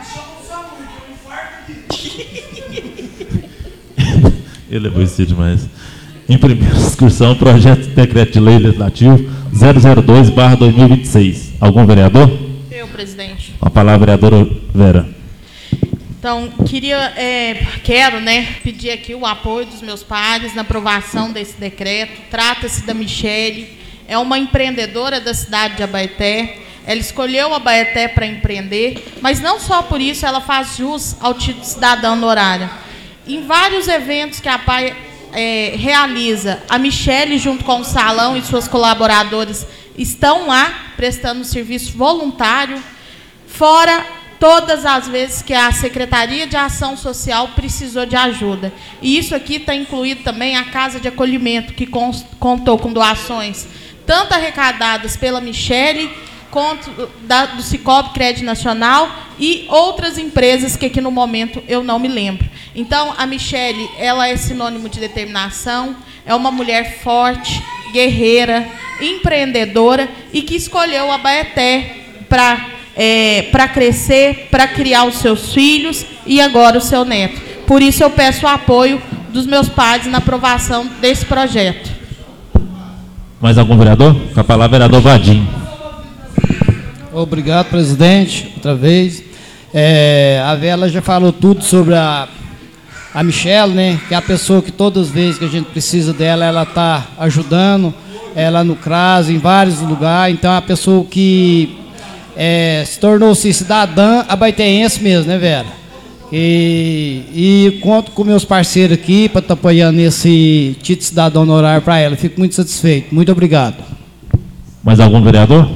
Ele é bonito demais. Em primeira discussão, projeto de decreto de lei legislativo zero zero dois barra dois mil e vinte e seis. Algum vereador? Eu, presidente. Com a palavra, vereadora Vera. Então, queria, é, quero, né, pedir aqui o apoio dos meus pares na aprovação desse decreto. Trata-se da Michele, é uma empreendedora da cidade de Abaeté. Ela escolheu Abaeté para empreender, mas não só por isso ela faz jus ao título de cidadã honorária. Em vários eventos que a P A I é, realiza, a Michele, junto com o salão e suas colaboradores, estão lá prestando serviço voluntário, fora todas as vezes que a Secretaria de Ação Social precisou de ajuda. E isso aqui está incluído também a Casa de Acolhimento, que contou com doações, tanto arrecadadas pela Michele, quanto da, do Cicobi Crédito Nacional e outras empresas que aqui no momento eu não me lembro. Então, a Michele, ela é sinônimo de determinação, é uma mulher forte, guerreira, empreendedora e que escolheu a Abaeté para é, para crescer, para criar os seus filhos e agora o seu neto. Por isso eu peço o apoio dos meus pares na aprovação desse projeto. Mais algum vereador? Com a palavra, vereador Vadim. Obrigado, presidente, outra vez. É, a Vela já falou tudo sobre a, a Michele, né? Que é a pessoa que todas as vezes que a gente precisa dela, ela está ajudando, ela no CRAS, em vários lugares. Então, é a pessoa que é, se tornou-se cidadã abaetéense mesmo, né, Vera? E, e conto com meus parceiros aqui para estar tá apoiando esse título de cidadão honorário para ela. Fico muito satisfeito. Muito obrigado. Mais algum vereador?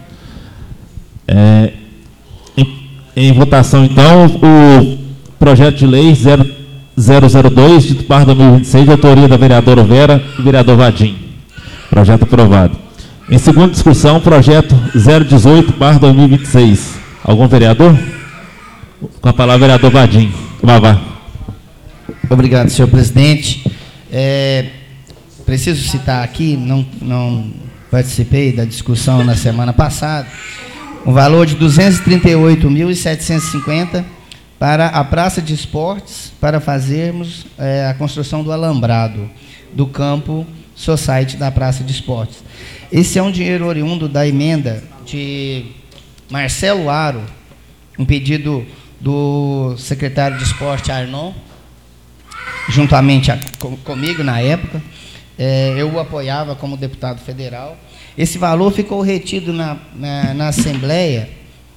É, em, em votação, então, o projeto de lei zero zero dois, de dois mil e vinte e seis, de autoria da vereadora Vera e vereador Vadim. Projeto aprovado. Em segunda discussão, projeto zero dezoito barra dois mil e vinte e seis. Algum vereador? Com a palavra, vereador Vadim. Vavá. Obrigado, senhor presidente. É, preciso citar aqui, não, não participei da discussão na semana passada, um valor de duzentos e trinta e oito mil setecentos e cinquenta para a Praça de Esportes, para fazermos é, a construção do alambrado do campo Society da Praça de Esportes. Esse é um dinheiro oriundo da emenda de Marcelo Aro, um pedido do secretário de Esporte, Arnon, juntamente a, com, comigo na época. É, eu o apoiava como deputado federal. Esse valor ficou retido na, na, na Assembleia,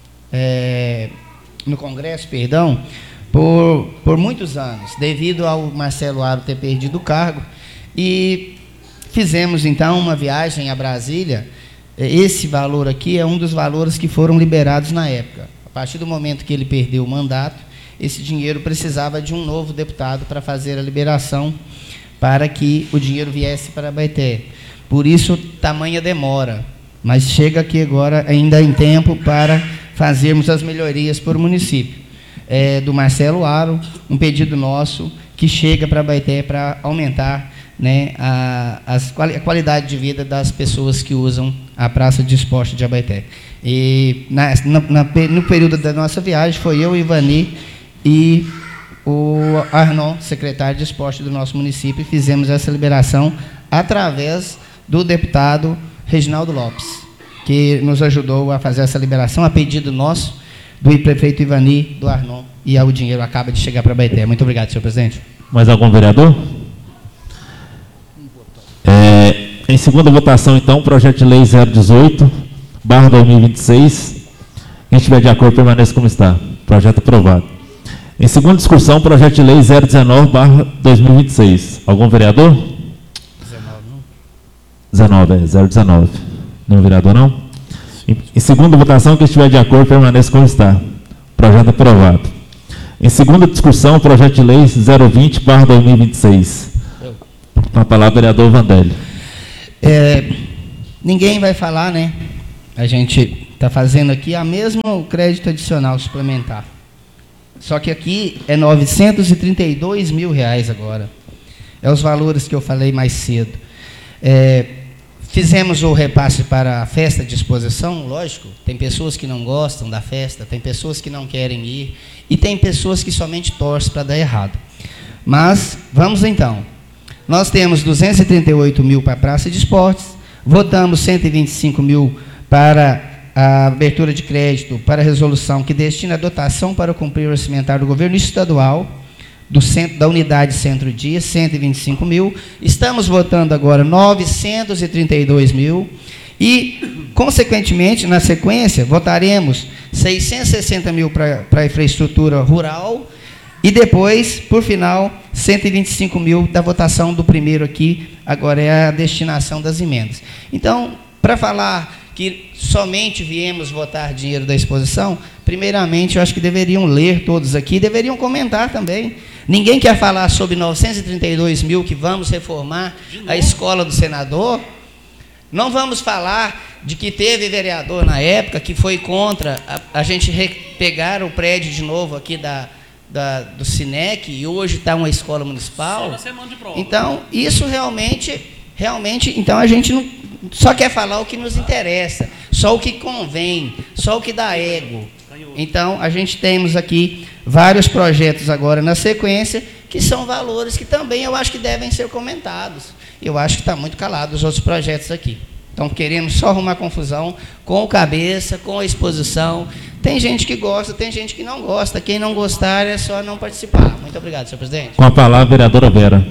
é, no Congresso, perdão, por, por muitos anos, devido ao Marcelo Aro ter perdido o cargo. E fizemos, então, uma viagem a Brasília. Esse valor aqui é um dos valores que foram liberados na época. A partir do momento que ele perdeu o mandato, esse dinheiro precisava de um novo deputado para fazer a liberação, para que o dinheiro viesse para Abaeté. Por isso, tamanha demora. Mas chega aqui agora, ainda em tempo, para fazermos as melhorias para o município. É, do Marcelo Aro, um pedido nosso que chega para Abaeté para aumentar, né, a, as, a qualidade de vida das pessoas que usam a Praça de Esporte de Abaeté. E na, na, no período da nossa viagem, foi eu, Ivani e o Arnon, secretário de Esporte do nosso município, e fizemos essa liberação através do deputado Reginaldo Lopes, que nos ajudou a fazer essa liberação a pedido nosso, do prefeito Ivani, do Arnon, e o dinheiro acaba de chegar para Abaeté. Muito obrigado, senhor presidente. Mais algum vereador? É, em segunda votação, então, projeto de lei zero dezoito barra dois mil e vinte e seis. Quem estiver de acordo, permaneça como está. Projeto aprovado. Em segunda discussão, projeto de lei zero dezenove barra dois mil e vinte e seis. Algum vereador? dezenove, não? dezenove, é, zero dezenove. Nenhum vereador, não? Em, em segunda votação, quem estiver de acordo, permaneça como está. Projeto aprovado. Em segunda discussão, projeto de lei zero vinte barra dois mil e vinte e seis. Com a palavra, vereador Vandelli. É, ninguém vai falar, né? A gente está fazendo aqui a mesma crédito adicional suplementar. Só que aqui é novecentos e trinta e dois mil reais agora. É os valores que eu falei mais cedo. É, fizemos o repasse para a festa de exposição, lógico. Tem pessoas que não gostam da festa, tem pessoas que não querem ir, e tem pessoas que somente torcem para dar errado. Mas, vamos então. Nós temos duzentos e trinta e oito mil para a praça de esportes, votamos cento e vinte e cinco mil para a abertura de crédito para a resolução que destina a dotação para cumprir o orçamentário do governo estadual, do centro, da unidade Centro-Dia, cento e vinte e cinco mil. Estamos votando agora novecentos e trinta e dois mil e, consequentemente, na sequência, votaremos seiscentos e sessenta mil para a infraestrutura rural e depois, por final, cento e vinte e cinco mil da votação do primeiro aqui, agora é a destinação das emendas. Então, para falar que somente viemos votar dinheiro da exposição, primeiramente, eu acho que deveriam ler todos aqui, deveriam comentar também. Ninguém quer falar sobre novecentos e trinta e dois mil que vamos reformar a escola do senador. Não vamos falar de que teve vereador na época que foi contra a, a gente pegar o prédio de novo aqui da, da, do Cinec e hoje está uma escola municipal. Só na semana de prova. Então, isso realmente, realmente, então a gente não só quer falar o que nos interessa, só o que convém, só o que dá ego. Então, a gente temos aqui vários projetos agora na sequência, que são valores que também eu acho que devem ser comentados. Eu acho que está muito calado os outros projetos aqui. Então, queremos só arrumar confusão com o cabeça, com a exposição. Tem gente que gosta, tem gente que não gosta. Quem não gostar é só não participar. Muito obrigado, senhor presidente. Com a palavra, vereadora Vera.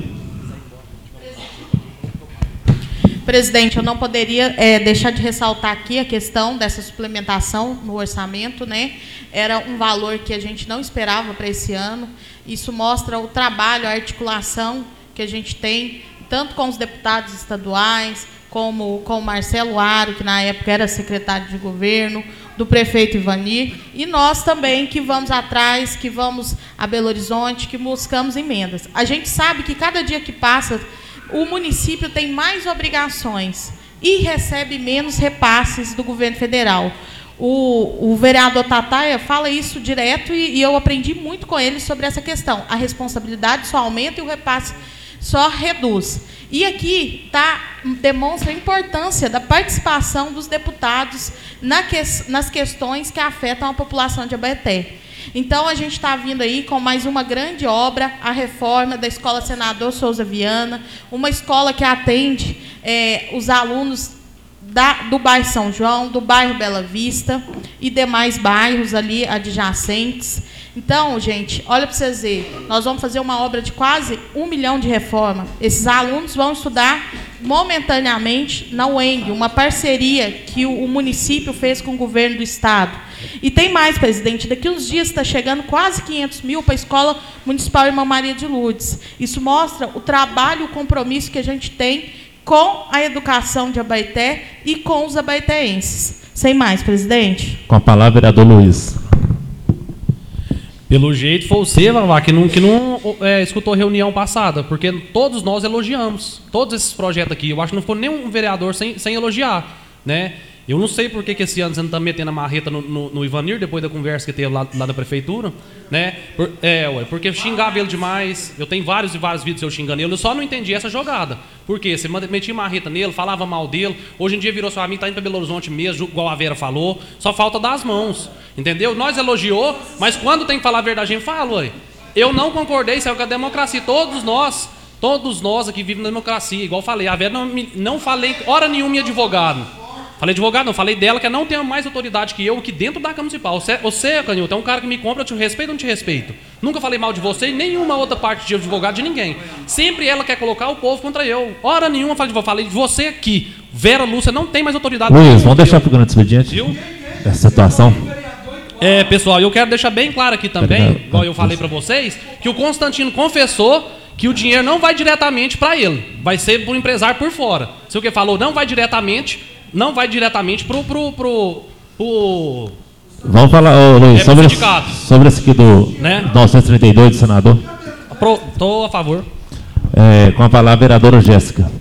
Presidente, eu não poderia é, deixar de ressaltar aqui a questão dessa suplementação no orçamento, né? Era um valor que a gente não esperava para esse ano. Isso mostra o trabalho, a articulação que a gente tem, tanto com os deputados estaduais, como com o Marcelo Aro, que na época era secretário de governo, do prefeito Ivanir, e nós também que vamos atrás, que vamos a Belo Horizonte, que buscamos emendas. A gente sabe que cada dia que passa, o município tem mais obrigações e recebe menos repasses do governo federal. O, o vereador Tataia fala isso direto e, e eu aprendi muito com ele sobre essa questão. A responsabilidade só aumenta e o repasse só reduz. E aqui tá, demonstra a importância da participação dos deputados na que, nas questões que afetam a população de Abaeté. Então, a gente está vindo aí com mais uma grande obra, a reforma da Escola Senador Souza Viana, uma escola que atende é, os alunos da, do bairro São João, do bairro Bela Vista e demais bairros ali adjacentes. Então, gente, olha para vocês verem, nós vamos fazer uma obra de quase um milhão de reforma. Esses alunos vão estudar momentaneamente na U E N G, uma parceria que o, o município fez com o governo do estado. E tem mais, presidente, daqui uns dias está chegando quase quinhentos mil para a Escola Municipal Irmã Maria de Lourdes. Isso mostra o trabalho, o compromisso que a gente tem com a educação de Abaeté e com os abaetéenses. Sem mais, presidente. Com a palavra, vereador Luiz. Pelo jeito, foi você, Vavá, que não, que não é, escutou a reunião passada, porque todos nós elogiamos, todos esses projetos aqui. Eu acho que não ficou nenhum vereador sem, sem elogiar, né? Eu não sei por que, que esse ano você não está metendo a marreta no, no, no Ivanir, depois da conversa que teve lá, lá da prefeitura, né? Por, é, ué, porque eu xingava ele demais, eu tenho vários e vários vídeos eu xingando ele, eu só não entendi essa jogada. Por quê? Você metia marreta nele, falava mal dele, hoje em dia virou seu amigo, está indo para Belo Horizonte mesmo, igual a Vera falou, só falta dar as mãos, entendeu? Nós elogiou, mas quando tem que falar a verdade, a gente fala, ué. Eu não concordei, isso é com a democracia, todos nós, todos nós aqui vivemos na democracia, igual eu falei, a Vera não, não falei hora nenhuma em advogado. Falei advogado, não, falei dela que ela não tem mais autoridade que eu aqui dentro da Câmara Municipal. Você, você Canhoto, é um cara que me compra, eu te respeito ou não te respeito? Nunca falei mal de você e nenhuma outra parte de advogado de ninguém. Sempre ela quer colocar o povo contra eu. Hora nenhuma falei de, falei de você aqui. Vera Lúcia não tem mais autoridade. Luiz, vamos deixar para o grande expediente. Viu? Essa situação. É, pessoal, eu quero deixar bem claro aqui também, igual eu falei para vocês, que o Constantino confessou que o dinheiro não vai diretamente para ele. Vai ser para o empresário por fora. Se o que falou não vai diretamente... não vai diretamente para pro, pro, o... Vamos falar, ô, Luiz, É sobre, pro esse, sindicato. sobre esse aqui do Né? novecentos e trinta e dois do senador. Estou a favor. É, com a palavra, a vereadora Jéssica.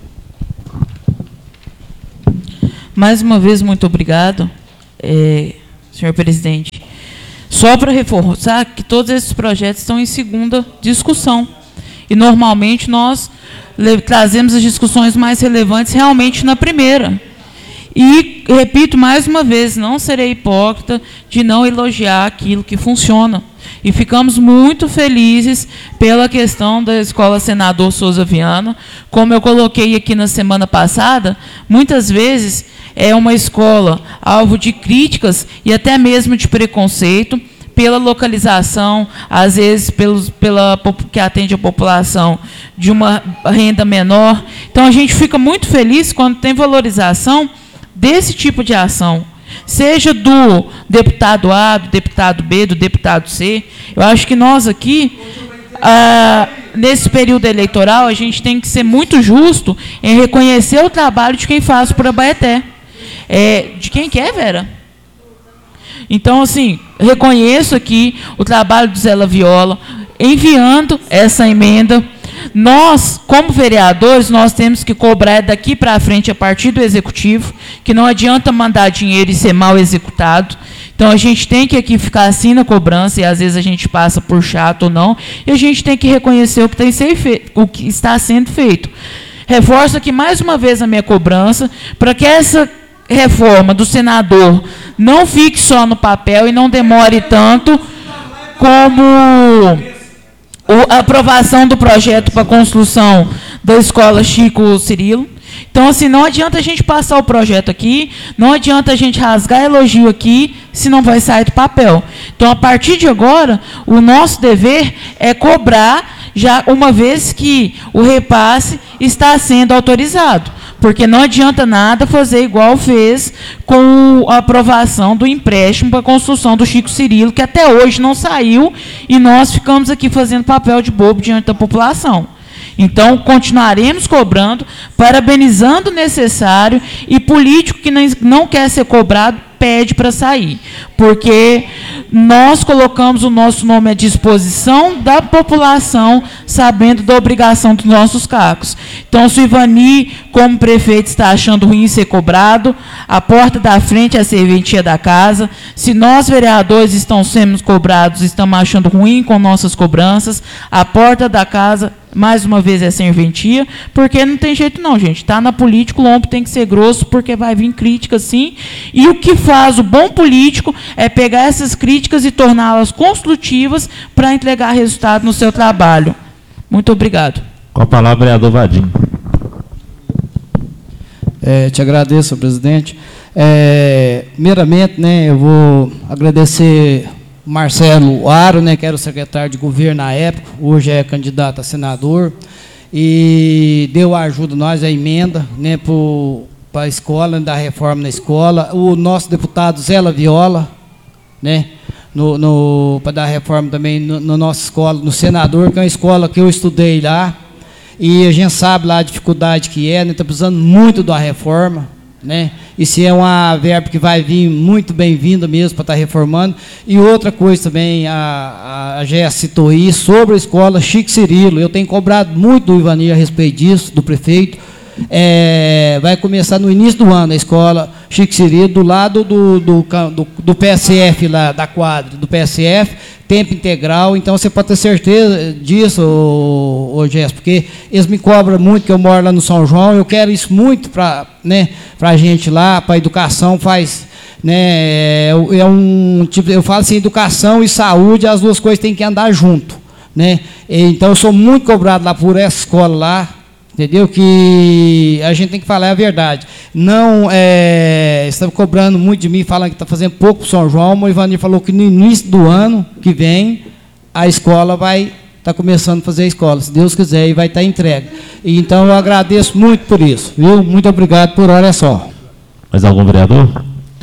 Mais uma vez, muito obrigado, é, senhor presidente. Só para reforçar que todos esses projetos estão em segunda discussão. E, normalmente, nós le- trazemos as discussões mais relevantes realmente na primeira. E, repito mais uma vez, não serei hipócrita de não elogiar aquilo que funciona. E ficamos muito felizes pela questão da Escola Senador Souza Viana. Como eu coloquei aqui na semana passada, muitas vezes é uma escola alvo de críticas e até mesmo de preconceito pela localização, às vezes pelos, pela, que atende a população de uma renda menor. Então, a gente fica muito feliz quando tem valorização desse tipo de ação, seja do deputado A, do deputado B, do deputado C. Eu acho que nós aqui, ah, nesse período eleitoral, a gente tem que ser muito justo em reconhecer o trabalho de quem faz por Abaeté. É, de quem que é, Vera? Então, assim, reconheço aqui o trabalho do Zé Laviola, enviando essa emenda. Nós, como vereadores, nós temos que cobrar daqui para frente a partir do executivo, que não adianta mandar dinheiro e ser mal executado. Então, a gente tem que aqui ficar assim na cobrança, e às vezes a gente passa por chato ou não, e a gente tem que reconhecer o que, tem ser feito, o que está sendo feito. Reforço aqui mais uma vez a minha cobrança, para que essa reforma do senador não fique só no papel e não demore tanto como a aprovação do projeto para a construção da escola Chico Cirilo. Então, assim, não adianta a gente passar o projeto aqui, não adianta a gente rasgar elogio aqui, se não vai sair do papel. Então, a partir de agora, o nosso dever é cobrar, já uma vez que o repasse está sendo autorizado. Porque não adianta nada fazer igual fez com a aprovação do empréstimo para a construção do Chico Cirilo, que até hoje não saiu, e nós ficamos aqui fazendo papel de bobo diante da população. Então, continuaremos cobrando, parabenizando o necessário, e político que não quer ser cobrado, pede para sair. Porque nós colocamos o nosso nome à disposição da população, sabendo da obrigação dos nossos cargos. Então, se o Ivani, como prefeito, está achando ruim ser cobrado, a porta da frente é a serventia da casa. Se nós, vereadores, estamos sendo cobrados, estamos achando ruim com nossas cobranças, a porta da casa, mais uma vez, é serventia, porque não tem jeito não, gente. Está na política, o lombo tem que ser grosso, porque vai vir crítica, sim. E o que faz o bom político é pegar essas críticas e torná-las construtivas para entregar resultado no seu trabalho. Muito obrigado. Com a palavra, vereador Vadinho. É, te agradeço, presidente. É, primeiramente, né, eu vou agradecer Marcelo Aro, né, que era o secretário de governo na época, hoje é candidato a senador, e deu ajuda a nós, a emenda, né, para a escola, da reforma na escola. O nosso deputado Zé Laviola, né, no, no, para dar reforma também na no, no nossa escola, no Senador, que é uma escola que eu estudei lá, e a gente sabe lá a dificuldade que é, né, está precisando muito da reforma, né? Isso é uma verba que vai vir muito bem-vinda mesmo para estar reformando. E outra coisa também, a, a Jéssica citou aí, sobre a escola Chico Cirilo. Eu tenho cobrado muito do Ivani a respeito disso, do prefeito. É, vai começar no início do ano a escola Chico Cirilo, do lado do, do, do, do P S F, lá, da quadra do P S F, tempo integral. Então você pode ter certeza disso, ô, ô Jéssica, porque eles me cobram muito, que eu moro lá no São João. Eu quero isso muito para, né, a gente lá, para a educação. Faz, né, é um tipo, eu falo assim, educação e saúde, as duas coisas têm que andar junto, né? Então eu sou muito cobrado lá por essa escola lá. Entendeu? Que a gente tem que falar a verdade. Não, é, estão cobrando muito de mim, falando que está fazendo pouco para o São João. O Ivani falou que no início do ano que vem, a escola vai estar tá começando a fazer a escola, se Deus quiser, e vai estar tá entregue. E, então, eu agradeço muito por isso. Viu? Muito obrigado por hora só. Mais algum vereador?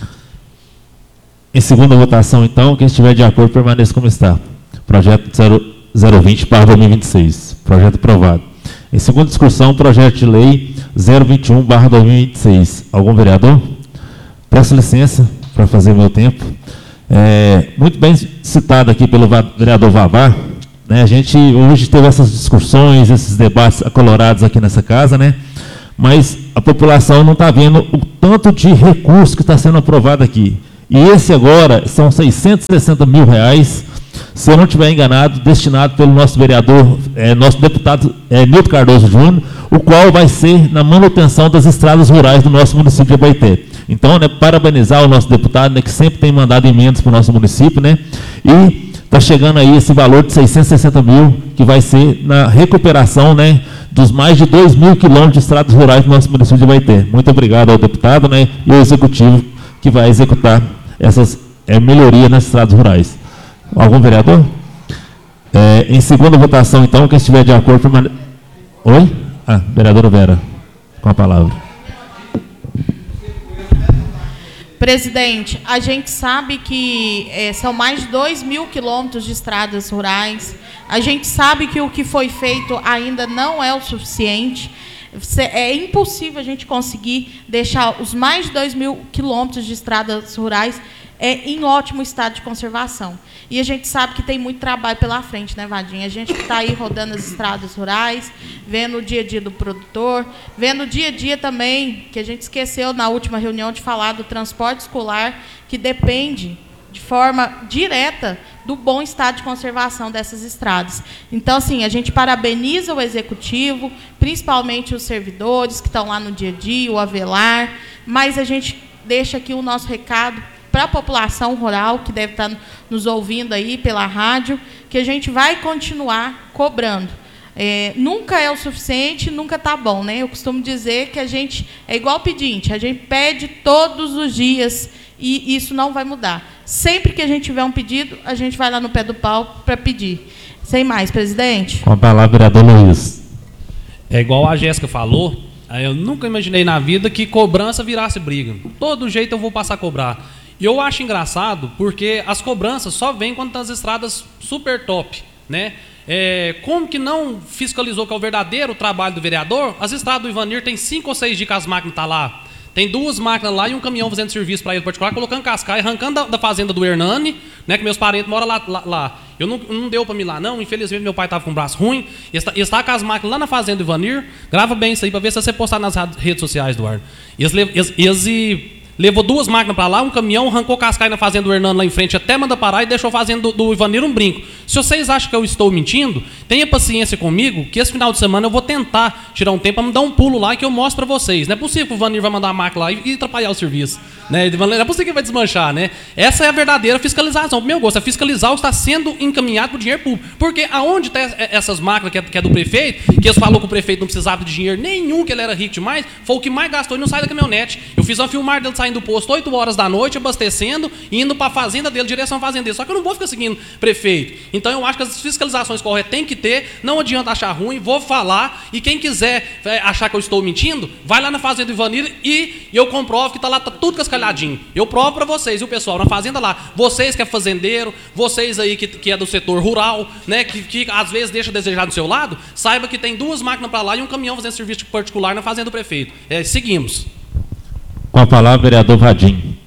Em segunda votação, então, quem estiver de acordo, permaneça como está. Projeto zero vinte barra dois mil e vinte e seis. Projeto aprovado. Em segunda discussão, projeto de lei zero vinte e um barra dois mil e vinte e seis. Algum vereador? Peço licença, para fazer meu tempo. É, muito bem citado aqui pelo vereador Vavá, né? A gente hoje teve essas discussões, esses debates acalorados aqui nessa casa, né? Mas a população não está vendo o tanto de recurso que está sendo aprovado aqui. E esse agora são seiscentos e sessenta mil reais, se eu não estiver enganado, destinado pelo nosso vereador, é, nosso deputado é, Nilton Cardoso Júnior, o qual vai ser na manutenção das estradas rurais do nosso município de Abaeté. Então, né, parabenizar o nosso deputado, né, que sempre tem mandado emendas para o nosso município, né, e está chegando aí esse valor de seiscentos e sessenta mil, que vai ser na recuperação, né, dos mais de dois mil quilômetros de estradas rurais do nosso município de Abaeté. Muito obrigado ao deputado, né, e ao executivo que vai executar essas é, melhorias nas estradas rurais. Algum vereador? É, em segunda votação, então, quem estiver de acordo... Permane... Oi? Ah, vereadora Vera, com a palavra. Presidente, a gente sabe que é, são mais de dois mil quilômetros de estradas rurais. A gente sabe que o que foi feito ainda não é o suficiente. É impossível a gente conseguir deixar os mais de dois mil quilômetros de estradas rurais é, em ótimo estado de conservação. E a gente sabe que tem muito trabalho pela frente, né, Vadinho? A gente está aí rodando as estradas rurais, vendo o dia a dia do produtor, vendo o dia a dia também, que a gente esqueceu na última reunião de falar do transporte escolar, que depende de forma direta do bom estado de conservação dessas estradas. Então, assim, a gente parabeniza o executivo, principalmente os servidores que estão lá no dia a dia, o Avelar, mas a gente deixa aqui o nosso recado para a população rural, que deve estar nos ouvindo aí pela rádio, que a gente vai continuar cobrando. É, nunca é o suficiente, nunca está bom, né? Eu costumo dizer que a gente é igual pedinte, a gente pede todos os dias e isso não vai mudar. Sempre que a gente tiver um pedido, a gente vai lá no pé do pau para pedir. Sem mais, presidente. Com a palavra, vereador Luiz. É igual a Jéssica falou, eu nunca imaginei na vida que cobrança virasse briga. Todo jeito eu vou passar a cobrar. E eu acho engraçado, porque as cobranças só vêm quando estão as estradas super top, né? É, como que não fiscalizou que é o verdadeiro trabalho do vereador? As estradas do Ivanir tem cinco ou seis dias que as máquinas estão tá lá. Tem duas máquinas lá e um caminhão fazendo serviço para ele particular, colocando cascaia, arrancando da, da fazenda do Hernani, né, que meus parentes moram lá. lá, lá. Eu não, não deu para me ir lá, não. Infelizmente, meu pai estava com o braço ruim. E está, está com as máquinas lá na fazenda do Ivanir. Grava bem isso aí para ver se você postar nas redes sociais, Eduardo. E eles, eles, eles levou duas máquinas para lá, um caminhão, arrancou cascaia na fazenda do Hernando lá em frente, até manda parar e deixou a fazenda do, do Ivanir um brinco. Se vocês acham que eu estou mentindo, tenha paciência comigo, que esse final de semana eu vou tentar tirar um tempo para me dar um pulo lá que eu mostro para vocês. Não é possível que o Ivanir vai mandar a máquina lá e, e atrapalhar o serviço. Né? Não é possível que ele vai desmanchar. Né? Essa é a verdadeira fiscalização. O meu gosto é fiscalizar o que está sendo encaminhado para o dinheiro público. Porque aonde está essas máquinas que é, que é do prefeito, que eles falou que o prefeito não precisava de dinheiro nenhum, que ele era rico demais, foi o que mais gastou e não sai da caminhonete. Eu fiz uma filmagem dele saindo do posto oito horas da noite, abastecendo, e indo para a fazenda dele, direção à fazenda dele. Só que eu não vou ficar seguindo prefeito. Então eu acho que as fiscalizações corretas tem que ter, não adianta achar ruim, vou falar, e quem quiser achar que eu estou mentindo, vai lá na fazenda do Ivanir e eu comprovo que está lá, tá tudo cascalhadinho. Eu provo para vocês, e o pessoal na fazenda lá, vocês que é fazendeiro, vocês aí que, que é do setor rural, né, que, que às vezes deixa a desejar do seu lado, saiba que tem duas máquinas para lá e um caminhão fazendo serviço particular na fazenda do prefeito. É, seguimos. Com a palavra, vereador Vadim.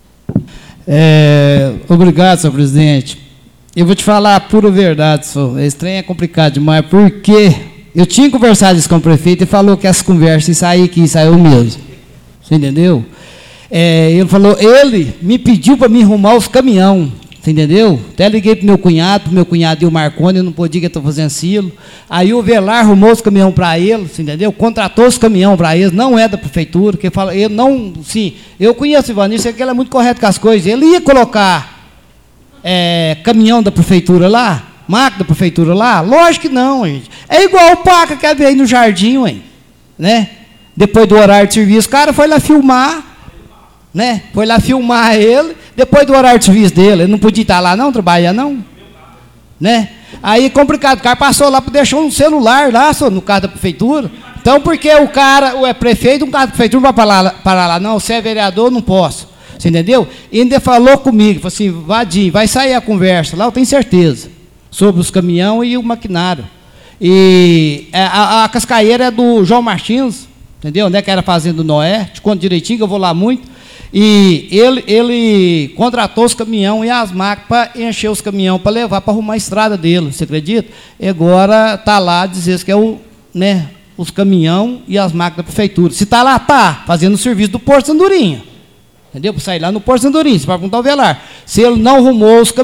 É, obrigado, senhor presidente. Eu vou te falar a pura verdade, senhor. Esse trem é complicado demais, porque eu tinha conversado isso com o prefeito e falou que essa conversa ia sair, que saiu mesmo. Você entendeu? É, ele falou, ele me pediu para me arrumar os caminhão. Você entendeu? Até liguei para meu cunhado, para o meu cunhado e o Marconi, eu não podia que eu estou fazendo silo. Aí o Velar arrumou os caminhões para ele, você entendeu? Contratou os caminhões para eles, não é da prefeitura, que fala, eu não, sim, eu conheço o Ivanir, sei que ele é muito correto com as coisas. Ele ia colocar é, caminhão da prefeitura lá, máquina da prefeitura lá? Lógico que não, gente. É igual o Paca que veio aí no jardim, hein? Né? Depois do horário de serviço, o cara foi lá filmar. Né? Foi lá filmar ele, depois do horário de serviço dele, ele não podia estar lá não, trabalhar não, né? Aí complicado, o cara passou lá, deixou um celular lá, só, no carro da prefeitura, então porque o cara, o é prefeito, um carro da prefeitura não vai parar lá, parar lá, não, você é vereador, não posso, você entendeu? E ainda falou comigo, falou assim, Vadim, vai sair a conversa lá, eu tenho certeza, sobre os caminhões e o maquinário, e a, a, a cascaeira é do João Martins, entendeu? Né? Que era fazenda do Noé, te conto direitinho, que eu vou lá muito. E ele, ele contratou os caminhões e as máquinas para encher os caminhões, para levar, para arrumar a estrada dele, você acredita? E agora está lá dizendo que é o, né, os caminhões e as máquinas da prefeitura. Se está lá, está fazendo o serviço do Porto Sandorinha. Entendeu? Para sair lá no Porto Sandorinha, você vai perguntar ao Velar. Se ele não arrumou os caminhões,